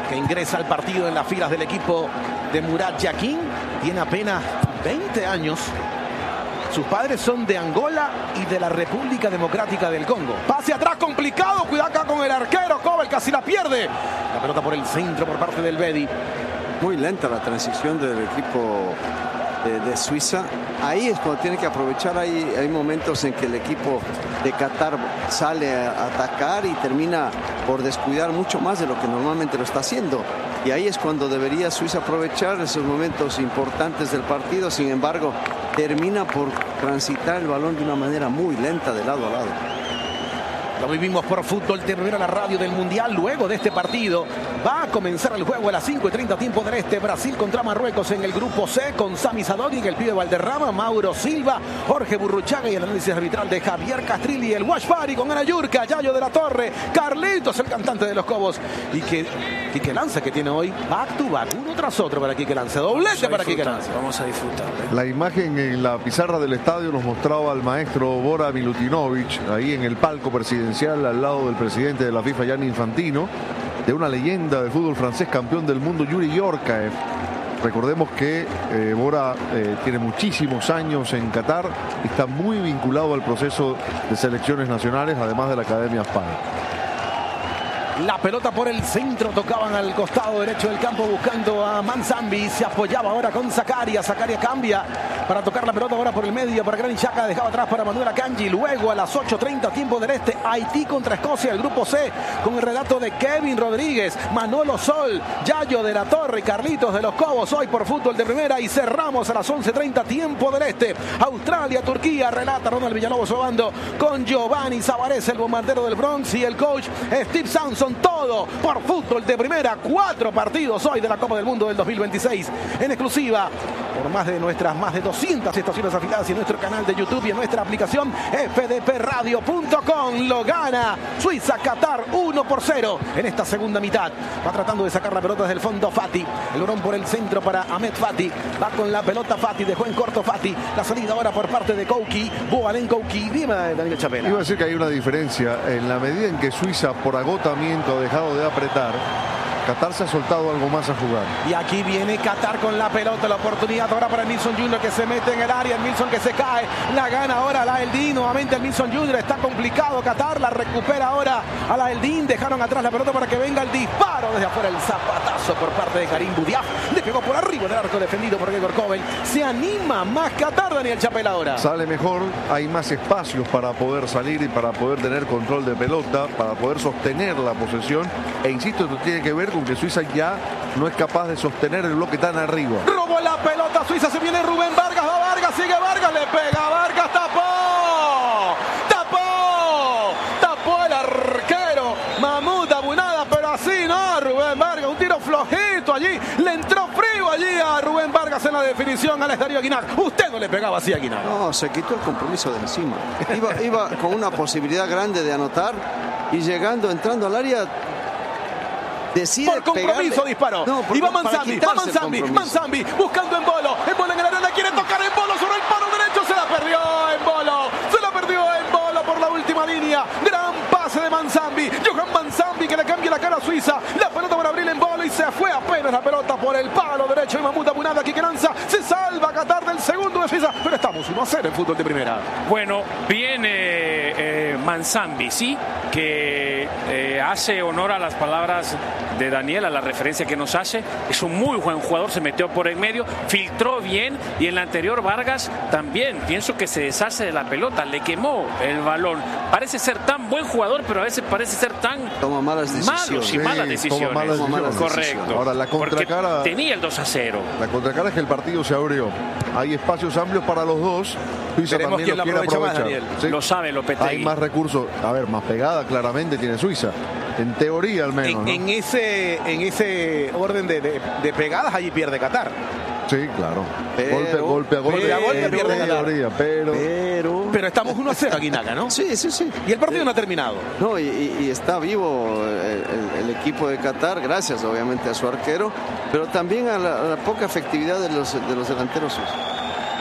que ingresa al partido en las filas del equipo de Murat Yakin. Tiene apenas veinte años. Sus padres son de Angola y de la República Democrática del Congo. Pase atrás complicado, cuidado acá con el arquero. Kobel casi la pierde. La pelota por el centro por parte del Bedi. Muy lenta la transición del equipo de, de Suiza. Ahí es cuando tiene que aprovechar. Hay, hay momentos en que el equipo de Qatar sale a atacar y termina por descuidar mucho más de lo que normalmente lo está haciendo. Y ahí es cuando debería Suiza aprovechar esos momentos importantes del partido. Sin embargo, termina por transitar el balón de una manera muy lenta de lado a lado. Lo vivimos por Fútbol de Primera, la radio del Mundial. Luego de este partido va a comenzar el juego a las cinco y treinta tiempo del este. Brasil contra Marruecos en el grupo C con Sami Zadogic, el pibe Valderrama, Mauro Silva, Jorge Burruchaga y el análisis arbitral de Javier Castrilli, el Wash Party con Ana Yurka, Yayo de la Torre, Carlitos, el cantante de los Cobos, y que Quique Lanza, que tiene hoy back to back, uno tras otro para Quique Lanza, doblete para Quique Lanza. Vamos a disfrutar. ¿eh? La imagen en la pizarra del estadio nos mostraba al maestro Bora Milutinovic ahí en el palco presidencial al lado del presidente de la FIFA, Gianni Infantino, de una leyenda del fútbol francés, campeón del mundo, Yuri Yorkaev. Recordemos que eh, Bora eh, tiene muchísimos años en Qatar, está muy vinculado al proceso de selecciones nacionales, además de la Academia Spy. La pelota por el centro, tocaban al costado derecho del campo buscando a Manzambi, se apoyaba ahora con Zakaria, Zakaria cambia para tocar la pelota ahora por el medio para Granit Xhaka, dejaba atrás para Manuel Akanji. Luego a las ocho treinta tiempo del este, Haití contra Escocia, el grupo C con el relato de Kevin Rodríguez, Manolo Sol, Yayo de la Torre y Carlitos de los Cobos, hoy por Fútbol de Primera. Y cerramos a las once treinta tiempo del este, Australia, Turquía, relata Ronald Villalobos Obando con Giovanni Zavarese, el bombardero del Bronx, y el coach Steve Sampson. Todo por Fútbol de Primera, cuatro partidos hoy de la Copa del Mundo del dos mil veintiséis en exclusiva por más de nuestras más de doscientas estaciones afiliadas y en nuestro canal de YouTube y en nuestra aplicación f d p radio punto com. Lo gana Suiza, Qatar uno por cero en esta segunda mitad. Va tratando de sacar la pelota desde el fondo Fati, el balón por el centro para Ahmed Fati, va con la pelota Fati, dejó en corto Fati, la salida ahora por parte de Kouki, Boalen Kouki. Dime, Daniel Chapela. Iba a decir que hay una diferencia en la medida en que Suiza por agotamiento ha dejado de apretar, Qatar se ha soltado algo más a jugar. Y aquí viene Qatar con la pelota, la oportunidad ahora para el Milson Junior que se mete en el área, el Milson que se cae, la gana ahora la Eldin, nuevamente el Milson Junior, está complicado Qatar, la recupera ahora a la Eldin, dejaron atrás la pelota para que venga el disparo desde afuera, el zapatazo por parte de Karim Boudiaf, le pegó por arriba del arco defendido por Gregor Kobel. Se anima más Qatar, Daniel Chapela ahora. Sale mejor, hay más espacios para poder salir y para poder tener control de pelota, para poder sostener la posesión, e insisto, esto tiene que ver con que Suiza ya no es capaz de sostener el bloque tan arriba. Robó la pelota Suiza, se viene Rubén Vargas, va Vargas, sigue Vargas, le pega Vargas, tapó, tapó, tapó el arquero Mahmoud Abunada, pero así no, Rubén Vargas, un tiro flojito allí, le entró frío allí a Rubén Vargas en la definición al Estadio Aguinar. Usted no le pegaba así a Aguinar. No, se quitó el compromiso de encima. Iba, iba con una posibilidad grande de anotar y llegando, entrando al área, decide por compromiso pegarle. Disparó. No, por, y va Manzambi, va Manzambi, Manzambi buscando en Bolo, en Bolo en el área, quiere tocar en Bolo sobre el palo derecho, se la perdió en Bolo, se la perdió en Bolo por la última línea. Gran pase de Manzambi, Johan Manzambi que le cambia la cara a Suiza, la pelota para abrir en Bolo y se fue apenas la pelota por el palo derecho y Mahmoud Abunada, Quique Lanza, se salva Qatar del segundo de Suiza, pero estamos uno a cero en Fútbol de Primera. Bueno, viene eh, Manzambi, sí, que eh, hace honor a las palabras de Daniel, a la referencia que nos hace, es un muy buen jugador, se metió por en medio, filtró bien, y en la anterior Vargas también, pienso que se deshace de la pelota, le quemó el balón, parece ser tan buen jugador, pero a veces parece ser tan toma malas decisiones, malos y malas decisiones. Toma malas decisiones. Correcto. Ahora la contracara, tenía el dos a cero. La contracara es que el partido se abrió, hay espacios amplios para los dos. Suiza Veremos también quién lo lo quiere aprovecha aprovechar. más, Daniel. ¿Sí? Lo sabe Lopetegui. Hay más recursos, a ver, más pegada claramente tiene Suiza, en teoría al menos. En, ¿no? en ese en ese orden de, de, de pegadas allí pierde Qatar. Sí, claro. Pero, golpe, golpe a golpe. Pero, golpe pierde pero, Qatar. pero, pero, pero estamos uno a cero aquí, Naga, ¿no? Sí, sí, sí. Y el partido eh, no ha terminado. No, y, y está vivo el, el, el equipo de Qatar, gracias obviamente a su arquero, pero también a la, a la poca efectividad de los, de los delanteros suizos.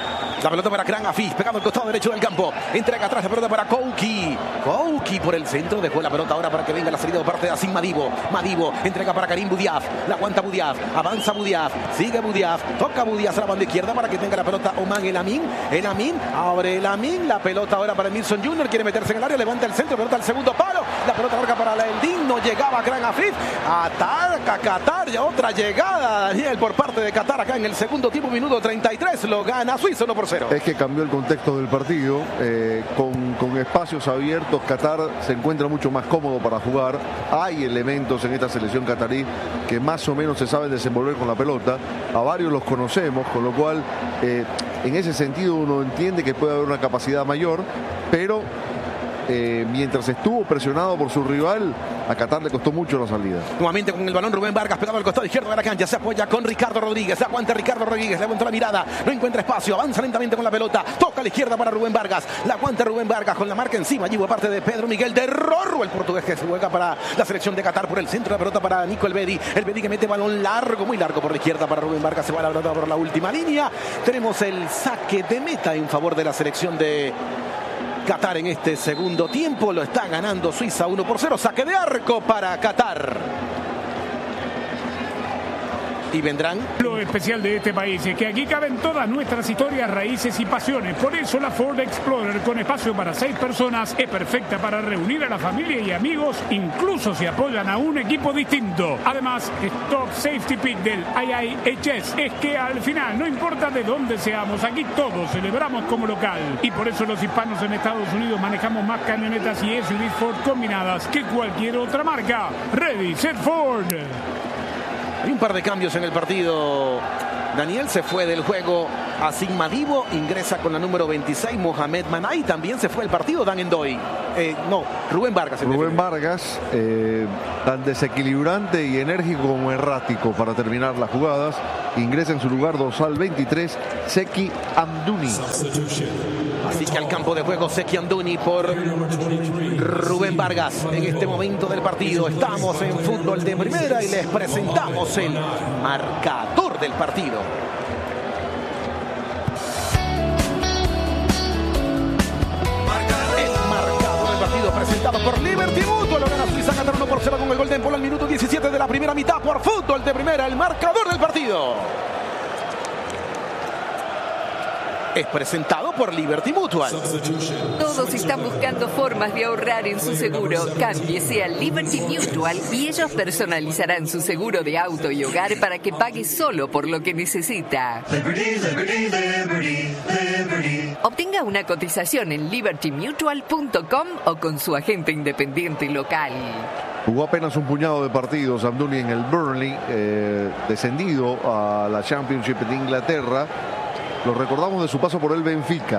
La pelota para Kran Afif, pegado al costado derecho del campo. Entrega atrás la pelota para Kouki. Kouki por el centro, dejó la pelota ahora para que venga la salida de parte de Asim Madibo. Madibo entrega para Karim Boudiaf. La aguanta Boudiaf, avanza Boudiaf, sigue Boudiaf, toca Boudiaf a la banda izquierda para que tenga la pelota Oman El Amin. El Amin, abre El Amin. La pelota ahora para Milson junior, quiere meterse en el área, levanta el centro, pelota al segundo palo. La pelota larga para el digno, llegaba Kran Afif. Ataca Qatar, y otra llegada, Daniel, por parte de Qatar acá en el segundo tiempo, minuto treinta y tres. Lo gana Suiza uno por cero. Es que cambió el contexto del partido, eh, con, con espacios abiertos. Qatar se encuentra mucho más cómodo para jugar. Hay elementos en esta selección qatarí que más o menos se saben desenvolver con la pelota. A varios los conocemos, con lo cual eh, en ese sentido uno entiende que puede haber una capacidad mayor, pero eh, mientras estuvo presionado por su rival, a Qatar le costó mucho la salida. Nuevamente con el balón Rubén Vargas, pegado al costado izquierdo de la cancha, se apoya con Ricardo Rodríguez, se aguanta Ricardo Rodríguez, le aguanta la mirada, no encuentra espacio, avanza lentamente con la pelota, toca a la izquierda para Rubén Vargas, la aguanta Rubén Vargas con la marca encima, allí por parte de Pedro Miguel de Rorro, el portugués que se juega para la selección de Qatar por el centro, la pelota para Nico Elvedi, Elvedi que mete balón largo, muy largo por la izquierda para Rubén Vargas, se va la pelota por la última línea. Tenemos el saque de meta en favor de la selección de Qatar en este segundo tiempo. Lo está ganando Suiza uno por cero. Saque de arco para Qatar. Y vendrán. Lo especial de este país es que aquí caben todas nuestras historias, raíces y pasiones. Por eso la Ford Explorer, con espacio para seis personas, es perfecta para reunir a la familia y amigos, incluso si apoyan a un equipo distinto. Además, Top Safety Pick del I I H S es que al final, no importa de dónde seamos, aquí todos celebramos como local. Y por eso los hispanos en Estados Unidos manejamos más camionetas y S U Vs Ford combinadas que cualquier otra marca. Ready, set, Ford. Hay un par de cambios en el partido. Daniel, se fue del juego Asim Madibo, ingresa con la número veintiséis Mohamed Manay, también se fue del partido Dan Endoy. Eh, no, Rubén Vargas. Rubén Vargas, eh, tan desequilibrante y enérgico como errático para terminar las jugadas. Ingresa en su lugar dorsal veintitrés, Seki Amdouni. Así que al campo de juego Seki Amdouni por Rubén Vargas. En este momento del partido estamos en fútbol de primera y les presentamos el marcador del partido. Presentado por Liberty Mutual, lo gana Suiza, Qatar uno por cero con el gol de Empolo al minuto diecisiete de la primera mitad por fútbol de primera, el marcador del partido. Es presentado por Liberty Mutual. Todos están buscando formas de ahorrar en su seguro. Cámbiese a Liberty Mutual y ellos personalizarán su seguro de auto y hogar para que pague solo por lo que necesita. Liberty, liberty, liberty, liberty. Obtenga una cotización en liberty mutual punto com o con su agente independiente local. Jugó apenas un puñado de partidos Amdouni en el Burnley, eh, descendido a la Championship de Inglaterra. Lo recordamos de su paso por el Benfica.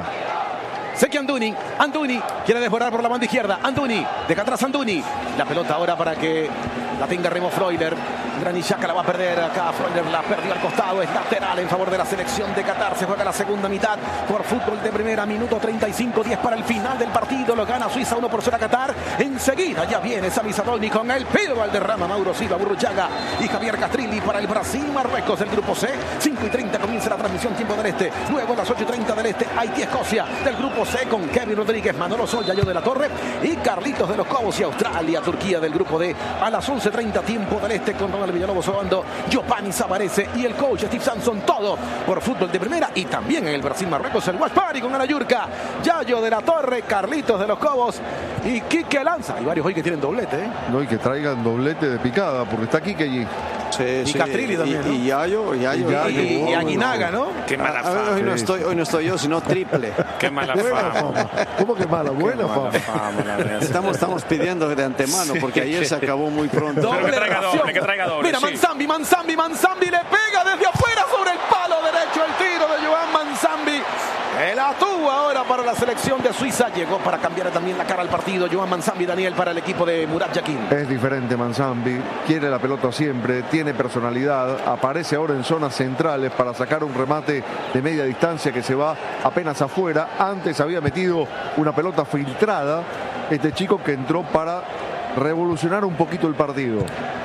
Seki Amdouni, Amdouni quiere desbordar por la banda izquierda. Amdouni, deja atrás Amdouni. La pelota ahora para que la tenga Remo Freuler. Granillaka la va a perder acá. Freuler la perdió al costado. Es lateral en favor de la selección de Qatar. Se juega la segunda mitad por fútbol de primera. Minuto treinta y cinco, diez para el final del partido. Lo gana Suiza uno por cero a Qatar. Enseguida ya viene Sami Sadolny con el Pido Valderrama, Mauro Silva, Burruchaga y Javier Castrilli para el Brasil, Marruecos del grupo C. cinco y treinta comienza la transmisión, tiempo del este. Luego a las ocho y treinta del este, Haití, Escocia del grupo C con Kevin Rodríguez, Manolo Sol, Yayo de la Torre y Carlitos de los Cobos y Australia, Turquía del grupo D. A las once y treinta tiempo del este con Ronald Villalobos Obando, Giovanni Savarese y el coach Steve Sampson, todo por fútbol de primera. Y también en el Brasil, Marruecos, el Watch Party con Ana Yurka, Yayo de la Torre, Carlitos de los Cobos y Quique Lanza. Hay varios hoy que tienen doblete, ¿eh? No, y que traigan doblete de picada, porque está Quique allí. Sí, y sí. Castrilli también, y, ¿no? y Yayo, Yayo, y, Yayo, y, y, y Aguinaga, ¿no? Qué mala fama. fama. Hoy no estoy, hoy no estoy yo, sino triple. Qué mala Buena fama. fama. ¿Cómo que mala? Buena mala fama. fama la verdad. Estamos, estamos pidiendo de antemano, porque ayer se acabó muy pronto. Pero que traiga doble, que traiga doble. Mira, sí. Manzambi, Manzambi, Manzambi le pega desde afuera sobre el palo derecho el tiro de Joan Manzambi. El atú ahora para la selección de Suiza. Llegó para cambiar también la cara al partido. Joan Manzambi, Daniel, para el equipo de Murat Yakin. Es diferente Manzambi, quiere la pelota siempre, tiene personalidad, aparece ahora en zonas centrales para sacar un remate de media distancia que se va apenas afuera. Antes había metido una pelota filtrada, este chico que entró para revolucionar un poquito el partido.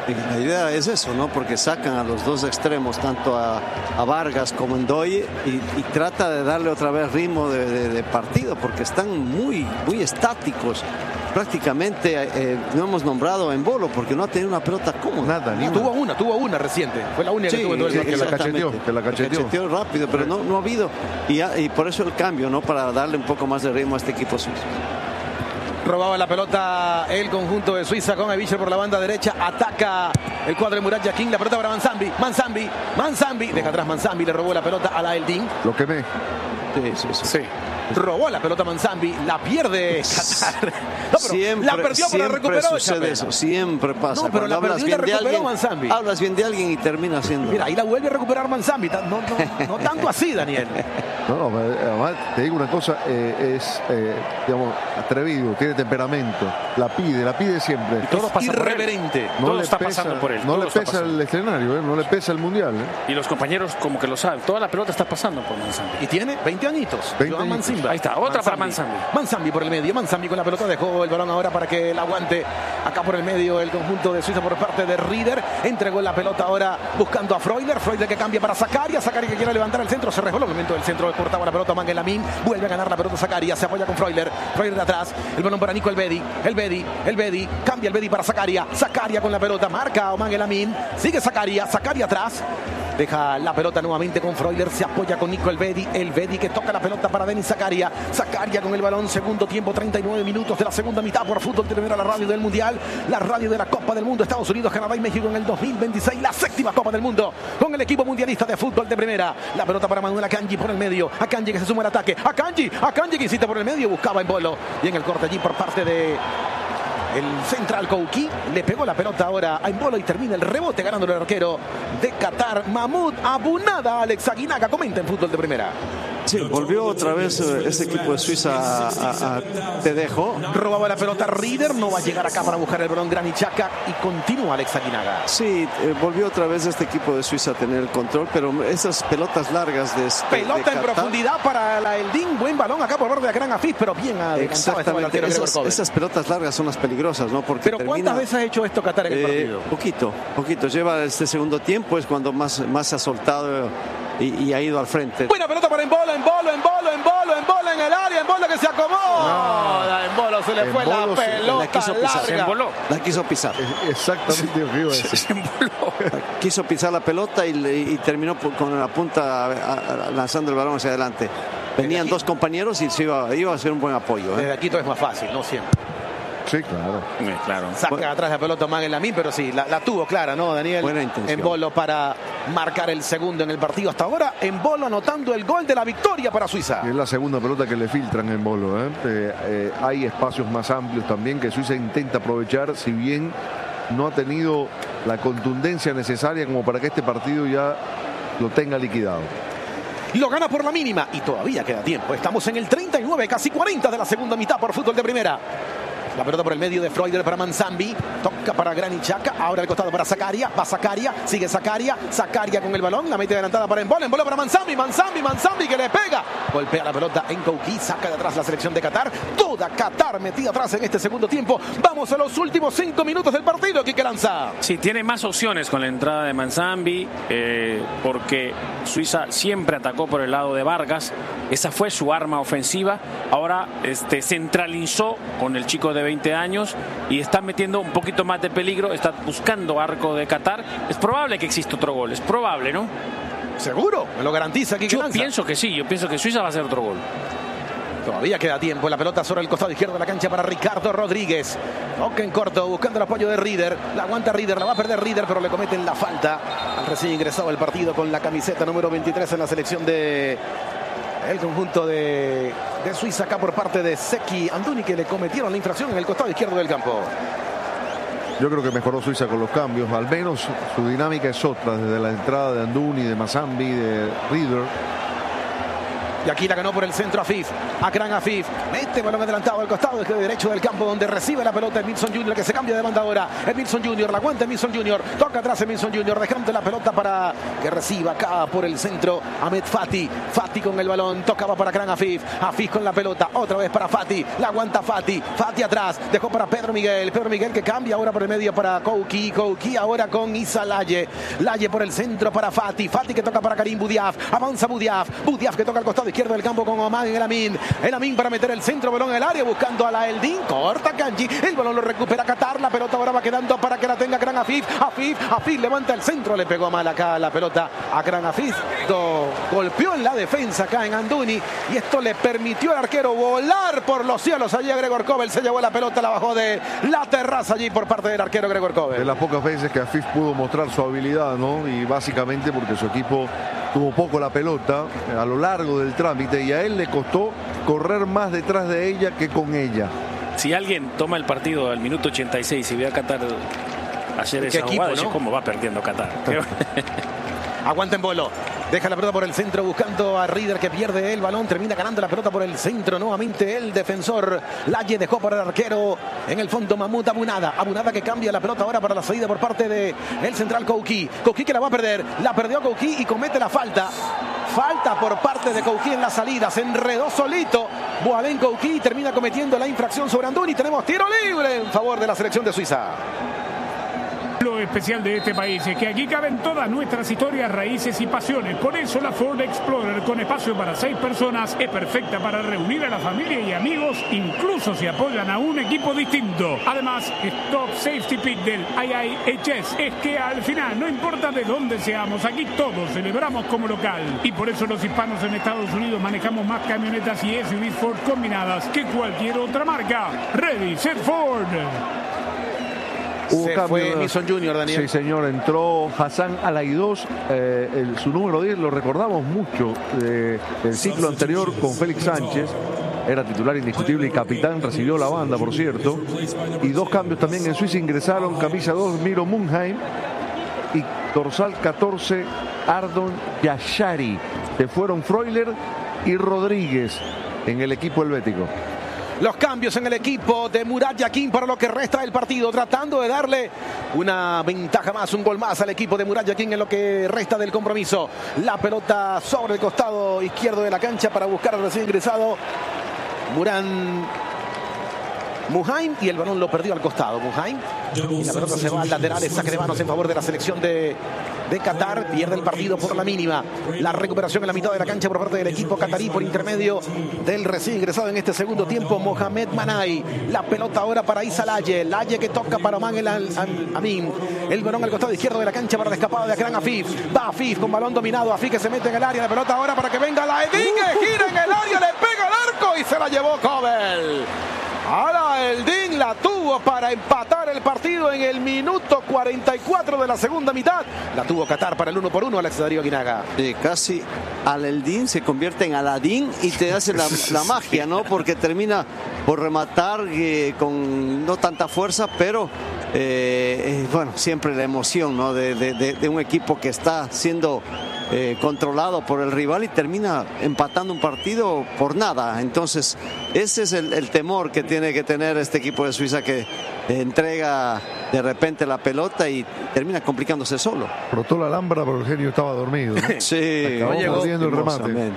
La idea es eso, ¿no? Porque sacan a los dos extremos, tanto a, a Vargas como Ndoye, y, y trata de darle otra vez ritmo de, de, de partido, porque están muy, muy estáticos. Prácticamente eh, no hemos nombrado a Embolo porque no ha tenido una pelota cómoda. Nada, ni tuvo una, tuvo una reciente. Fue la única sí, que tuvo en todo el sí, partido. Que la cacheteó, que la cacheteó. cacheteó rápido, pero no, no ha habido. Y, y por eso el cambio, ¿no? Para darle un poco más de ritmo a este equipo suizo. Robaba la pelota el conjunto de Suiza con Avischer por la banda derecha. Ataca el cuadro de Murat Yakin. La pelota para Manzambi. Manzambi. Manzambi. Deja atrás Manzambi. Le robó la pelota a la Eldin. Lo quemé. Sí, sí, sí. sí. Robó la pelota Manzambi. La pierde Qatar. No, siempre, la perdió, pero la recuperó. Sucede eso. Siempre pasa. No, pero Cuando la hablas perdió y la bien de recuperó alguien, Manzambi. hablas bien de alguien y termina haciendo. Mira, ahí la vuelve a recuperar Manzambi. No, no, no tanto así, Daniel. No, no, además te digo una cosa, eh, es, eh, digamos, atrevido, tiene temperamento, la pide, la pide siempre. Y todo pasa irreverente. No todo le está pesa, pasando por él. No todo le está pesa pasando. el escenario, eh, no le pesa el mundial. Eh. Y los compañeros como que lo saben. Toda la pelota está pasando por Manzambi. Y tiene veinte añitos. veinte Joan Manzimba. Ahí está, otra para Manzambi. Manzambi por el medio. Manzambi con la pelota dejó el balón ahora para que la aguante. Acá por el medio el conjunto de Suiza por parte de Rieder. Entregó la pelota ahora buscando a Freuler. Freuler que cambia para Zakaria. Zakaria que quiere levantar el centro. Se rejó el momento del centro. Cortaba la pelota Mangel Lamin. Vuelve a ganar la pelota Zakaria. Se apoya con Freuler. Freuler de atrás. El balón para Nico Elvedi. Elvedi. Elvedi. Cambia Elvedi para Zakaria. Zakaria con la pelota. Marca a Mangel Lamin. Sigue Zakaria. Zakaria atrás. Deja la pelota nuevamente con Freuler. Se apoya con Nico Elvedi. Elvedi que toca la pelota para Denis Zakaria. Zakaria con el balón. Segundo tiempo. treinta y nueve minutos de la segunda mitad por Fútbol Primera, la radio del Mundial. La radio de la Copa del Mundo. Estados Unidos, Canadá y México en el dos mil veintiséis. La séptima Copa del Mundo con el equipo mundialista de fútbol de primera. La pelota para Manuel Akanji por el medio. Akanji que se suma al ataque. Akanji. Akanji que insiste por el medio. Buscaba en Embolo. Y en el corte allí por parte de... el central Kouki le pegó la pelota ahora a Embolo y termina el rebote ganando el arquero de Qatar, Mahmoud Abunada. Alex Aguinaga comenta en Fútbol de Primera. Sí, volvió otra vez este equipo de Suiza a, a, a Te dejo. Robaba la pelota Rieder, no va a llegar acá para buscar el balón Granit Xhaka y continúa Alex Aguinaga. Sí, eh, volvió otra vez este equipo de Suiza a tener el control, pero esas pelotas largas de este, pelota de en Qatar, profundidad para la Eldin, buen balón acá por parte de Gran Afif, pero bien adelantado este delantero. Esas, esas pelotas largas son las peligrosas, ¿no? Porque pero termina, ¿cuántas veces ha hecho esto Qatar en el eh, partido? Poquito, poquito. Lleva este segundo tiempo, es cuando más, más se ha soltado y, y ha ido al frente. Buena pelota para Embolo, Embolo, Embolo, Embolo, Embolo en el área, Embolo que se acomó. No, a Embolo se le Embolo fue la se, pelota la quiso pisar. larga. Se emboló. La quiso pisar. Exactamente lo que iba a decir. Se emboló. Quiso pisar la pelota y, y terminó con la punta a, a, lanzando el balón hacia adelante. Venían dos compañeros y se iba, iba a ser un buen apoyo. ¿eh? Desde aquí todo es más fácil, no siempre. Sí, claro. Sí, claro. Saca bueno. atrás la pelota Mangel Lamin, pero sí, la, la tuvo clara, ¿no, Daniel? Buena intención. Embolo para marcar el segundo en el partido. Hasta ahora, Embolo anotando el gol de la victoria para Suiza. Es la segunda pelota que le filtran en Embolo. ¿eh? Eh, eh, hay espacios más amplios también que Suiza intenta aprovechar, si bien no ha tenido la contundencia necesaria como para que este partido ya lo tenga liquidado. Lo gana por la mínima y todavía queda tiempo. Estamos en el treinta y nueve, casi cuarenta de la segunda mitad por Fútbol de Primera. La pelota por el medio de Freuler para Manzambi. Toca para Granit Xhaka. Ahora al costado para Zakaria. Va Zakaria. Sigue Zakaria. Zakaria con el balón. La mete adelantada para Embolo. Embolo para Manzambi. Manzambi. Manzambi que le pega. Golpea la pelota en Kouki. Saca de atrás la selección de Qatar. Toda Qatar metida atrás en este segundo tiempo. Vamos a los últimos cinco minutos del partido. Quique Lanza. Sí, tiene más opciones con la entrada de Manzambi. Eh, porque Suiza siempre atacó por el lado de Vargas. Esa fue su arma ofensiva. Ahora este, centralizó con el chico de veinte años y está metiendo un poquito más de peligro, está buscando arco de Qatar. Es probable que exista otro gol, es probable, ¿no? ¿Seguro? ¿Me lo garantiza aquí? Yo pienso que sí, yo pienso que Suiza va a hacer otro gol. Todavía queda tiempo, la pelota sobre el costado izquierdo de la cancha para Ricardo Rodríguez. Toca en corto, buscando el apoyo de Rieder. La aguanta Rieder, la va a perder Rieder, pero le cometen la falta al recién ingresado al partido con la camiseta número veintitrés en la selección de... el conjunto de, de Suiza acá por parte de Zeki Anduni, que le cometieron la infracción en el costado izquierdo del campo. Yo creo que mejoró Suiza con los cambios, al menos su dinámica es otra, desde la entrada de Anduni, de Manzambi, de Rieder. Y aquí la ganó por el centro Afif. Akran Afif. Mete balón adelantado al costado derecho del campo donde recibe la pelota Emilson junior que se cambia de banda ahora. Emilson junior la aguanta Emilson junior Toca atrás Emilson junior dejando la pelota para que reciba acá por el centro Ahmed Fati. Fati con el balón. Tocaba para Akran Afif. Afif con la pelota. Otra vez para Fati. La aguanta Fati. Fati atrás. Dejó para Pedro Miguel. Pedro Miguel que cambia ahora por el medio para Kouki. Kouki ahora con Isa Laye. Laye por el centro para Fati. Fati que toca para Karim Boudiaf. Avanza Boudiaf. Boudiaf que toca al costado izquierdo del campo con Oman El Amin. El Amin para meter el centro, balón en el área buscando a la Eldin. Corta Kanji. El balón lo recupera Qatar. La pelota ahora va quedando para que la tenga Akran Afif. Afif. Afif levanta el centro. Le pegó mal acá la pelota a Akran Afif. Do, golpeó en la defensa acá en Anduni. Y esto le permitió al arquero volar por los cielos. Allí a Gregor Kobel se llevó la pelota. La bajó de la terraza allí por parte del arquero Gregor Kobel. De las pocas veces que Afif pudo mostrar su habilidad, ¿no? Y básicamente porque su equipo tuvo poco la pelota a lo largo del trámite y a él le costó correr más detrás de ella que con ella. Si alguien toma el partido al minuto ochenta y seis y ve a Qatar hacer esa equipo, jugada, ¿no? dice, ¿cómo va perdiendo Qatar? Aguanta en Bolo. Deja la pelota por el centro buscando a Rieder que pierde el balón. Termina ganando la pelota por el centro. Nuevamente el defensor Laye dejó para el arquero. En el fondo Mahmoud Abunada. Abunada que cambia la pelota ahora para la salida por parte de el central Kouki. Kouki que la va a perder. La perdió Kouki y comete la falta. Falta por parte de Kouki en la salida. Se enredó solito. Boalén Kouki termina cometiendo la infracción sobre Anduni. Tenemos tiro libre en favor de la selección de Suiza. Lo especial de este país es que aquí caben todas nuestras historias, raíces y pasiones. Por eso la Ford Explorer con espacio para seis personas es perfecta para reunir a la familia y amigos, incluso si apoyan a un equipo distinto. Además, Stop Safety Pick del I I H S es que al final, no importa de dónde seamos, aquí todos celebramos como local. Y por eso los hispanos en Estados Unidos manejamos más camionetas y S U Vs Ford combinadas que cualquier otra marca. Ready, set Ford. Hubo Se cambio, fue Emilson junior, Daniel. Sí, señor, entró Hassan Alaidos, eh, el, su número diez, lo recordamos mucho eh, del ciclo anterior con Félix Sánchez, era titular indiscutible y capitán, recibió la banda, por cierto, y dos cambios también en Suiza ingresaron, camisa dos, Miro Munheim, y dorsal catorce, Ardon Yashari, se fueron Freuler y Rodríguez en el equipo helvético. Los cambios en el equipo de Murat Yakin para lo que resta del partido, tratando de darle una ventaja más, un gol más al equipo de Murat Yakin en lo que resta del compromiso. La pelota sobre el costado izquierdo de la cancha para buscar al recién ingresado Muran Muhaim, y el balón lo perdió al costado Muhaim, y la pelota se va al lateral, es saque de manos en favor de la selección de, de Qatar. Pierde el partido por la mínima. La recuperación en la mitad de la cancha por parte del equipo qatarí por intermedio del recién ingresado en este segundo tiempo Mohamed Manai. La pelota ahora para Isa Laye. Laye que toca para Oman El Amin. El balón al costado izquierdo de la cancha para la escapada de Akran Afif. Va Afif con balón dominado. Afif que se mete en el área. La pelota ahora para que venga la Edin, que gira en el área, le pega al arco y se la llevó Kobel. Ahora el Din la tuvo para empatar el partido en el minuto cuarenta y cuatro de la segunda mitad. La tuvo Qatar para el uno por uno, Alex Darío Aguinaga. Sí, casi Al-Eldin se convierte en Aladín y te hace la, la magia, ¿no? Porque termina por rematar eh, con no tanta fuerza, pero eh, eh, bueno, siempre la emoción, ¿no? De, de, de, de un equipo que está siendo Eh, controlado por el rival y termina empatando un partido por nada. Entonces ese es el, el temor que tiene que tener este equipo de Suiza, que eh, entrega de repente la pelota y termina complicándose solo. Rotó la lámpara pero el genio estaba dormido, ¿no? Sí, acabó perdiendo el remate.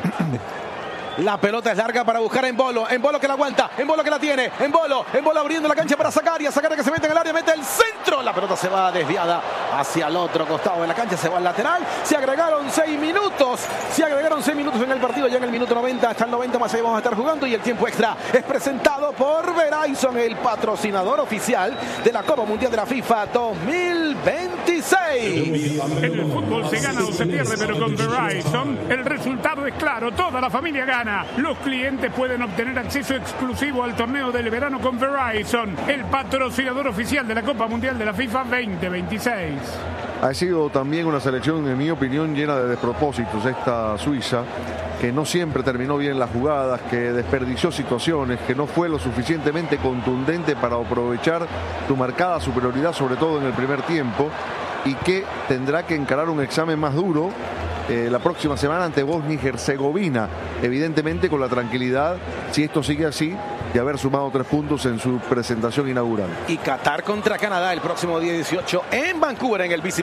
La pelota es larga para buscar a Embolo. Embolo que la aguanta. Embolo que la tiene. Embolo. Embolo abriendo la cancha para Zakaria. Zakaria que se mete en el área. Mete el centro. La pelota se va desviada hacia el otro costado de la cancha. Se va al lateral. Se agregaron seis minutos. Se agregaron seis minutos en el partido. Ya en el minuto noventa. Hasta el noventa más ahí vamos a estar jugando. Y el tiempo extra es presentado por Verizon, el patrocinador oficial de la Copa Mundial de la FIFA dos mil veintiséis. En el fútbol se gana o se pierde, pero con Verizon el resultado es claro. Toda la familia gana. Los clientes pueden obtener acceso exclusivo al torneo del verano con Verizon, el patrocinador oficial de la Copa Mundial de la FIFA veinte veintiséis. Ha sido también una selección, en mi opinión, llena de despropósitos esta Suiza, que no siempre terminó bien las jugadas, que desperdició situaciones, que no fue lo suficientemente contundente para aprovechar su marcada superioridad, sobre todo en el primer tiempo, y que tendrá que encarar un examen más duro eh, la próxima semana ante Bosnia y Herzegovina, evidentemente con la tranquilidad, si esto sigue así, de haber sumado tres puntos en su presentación inaugural. Y Qatar contra Canadá el próximo día dieciocho en Vancouver, en el B C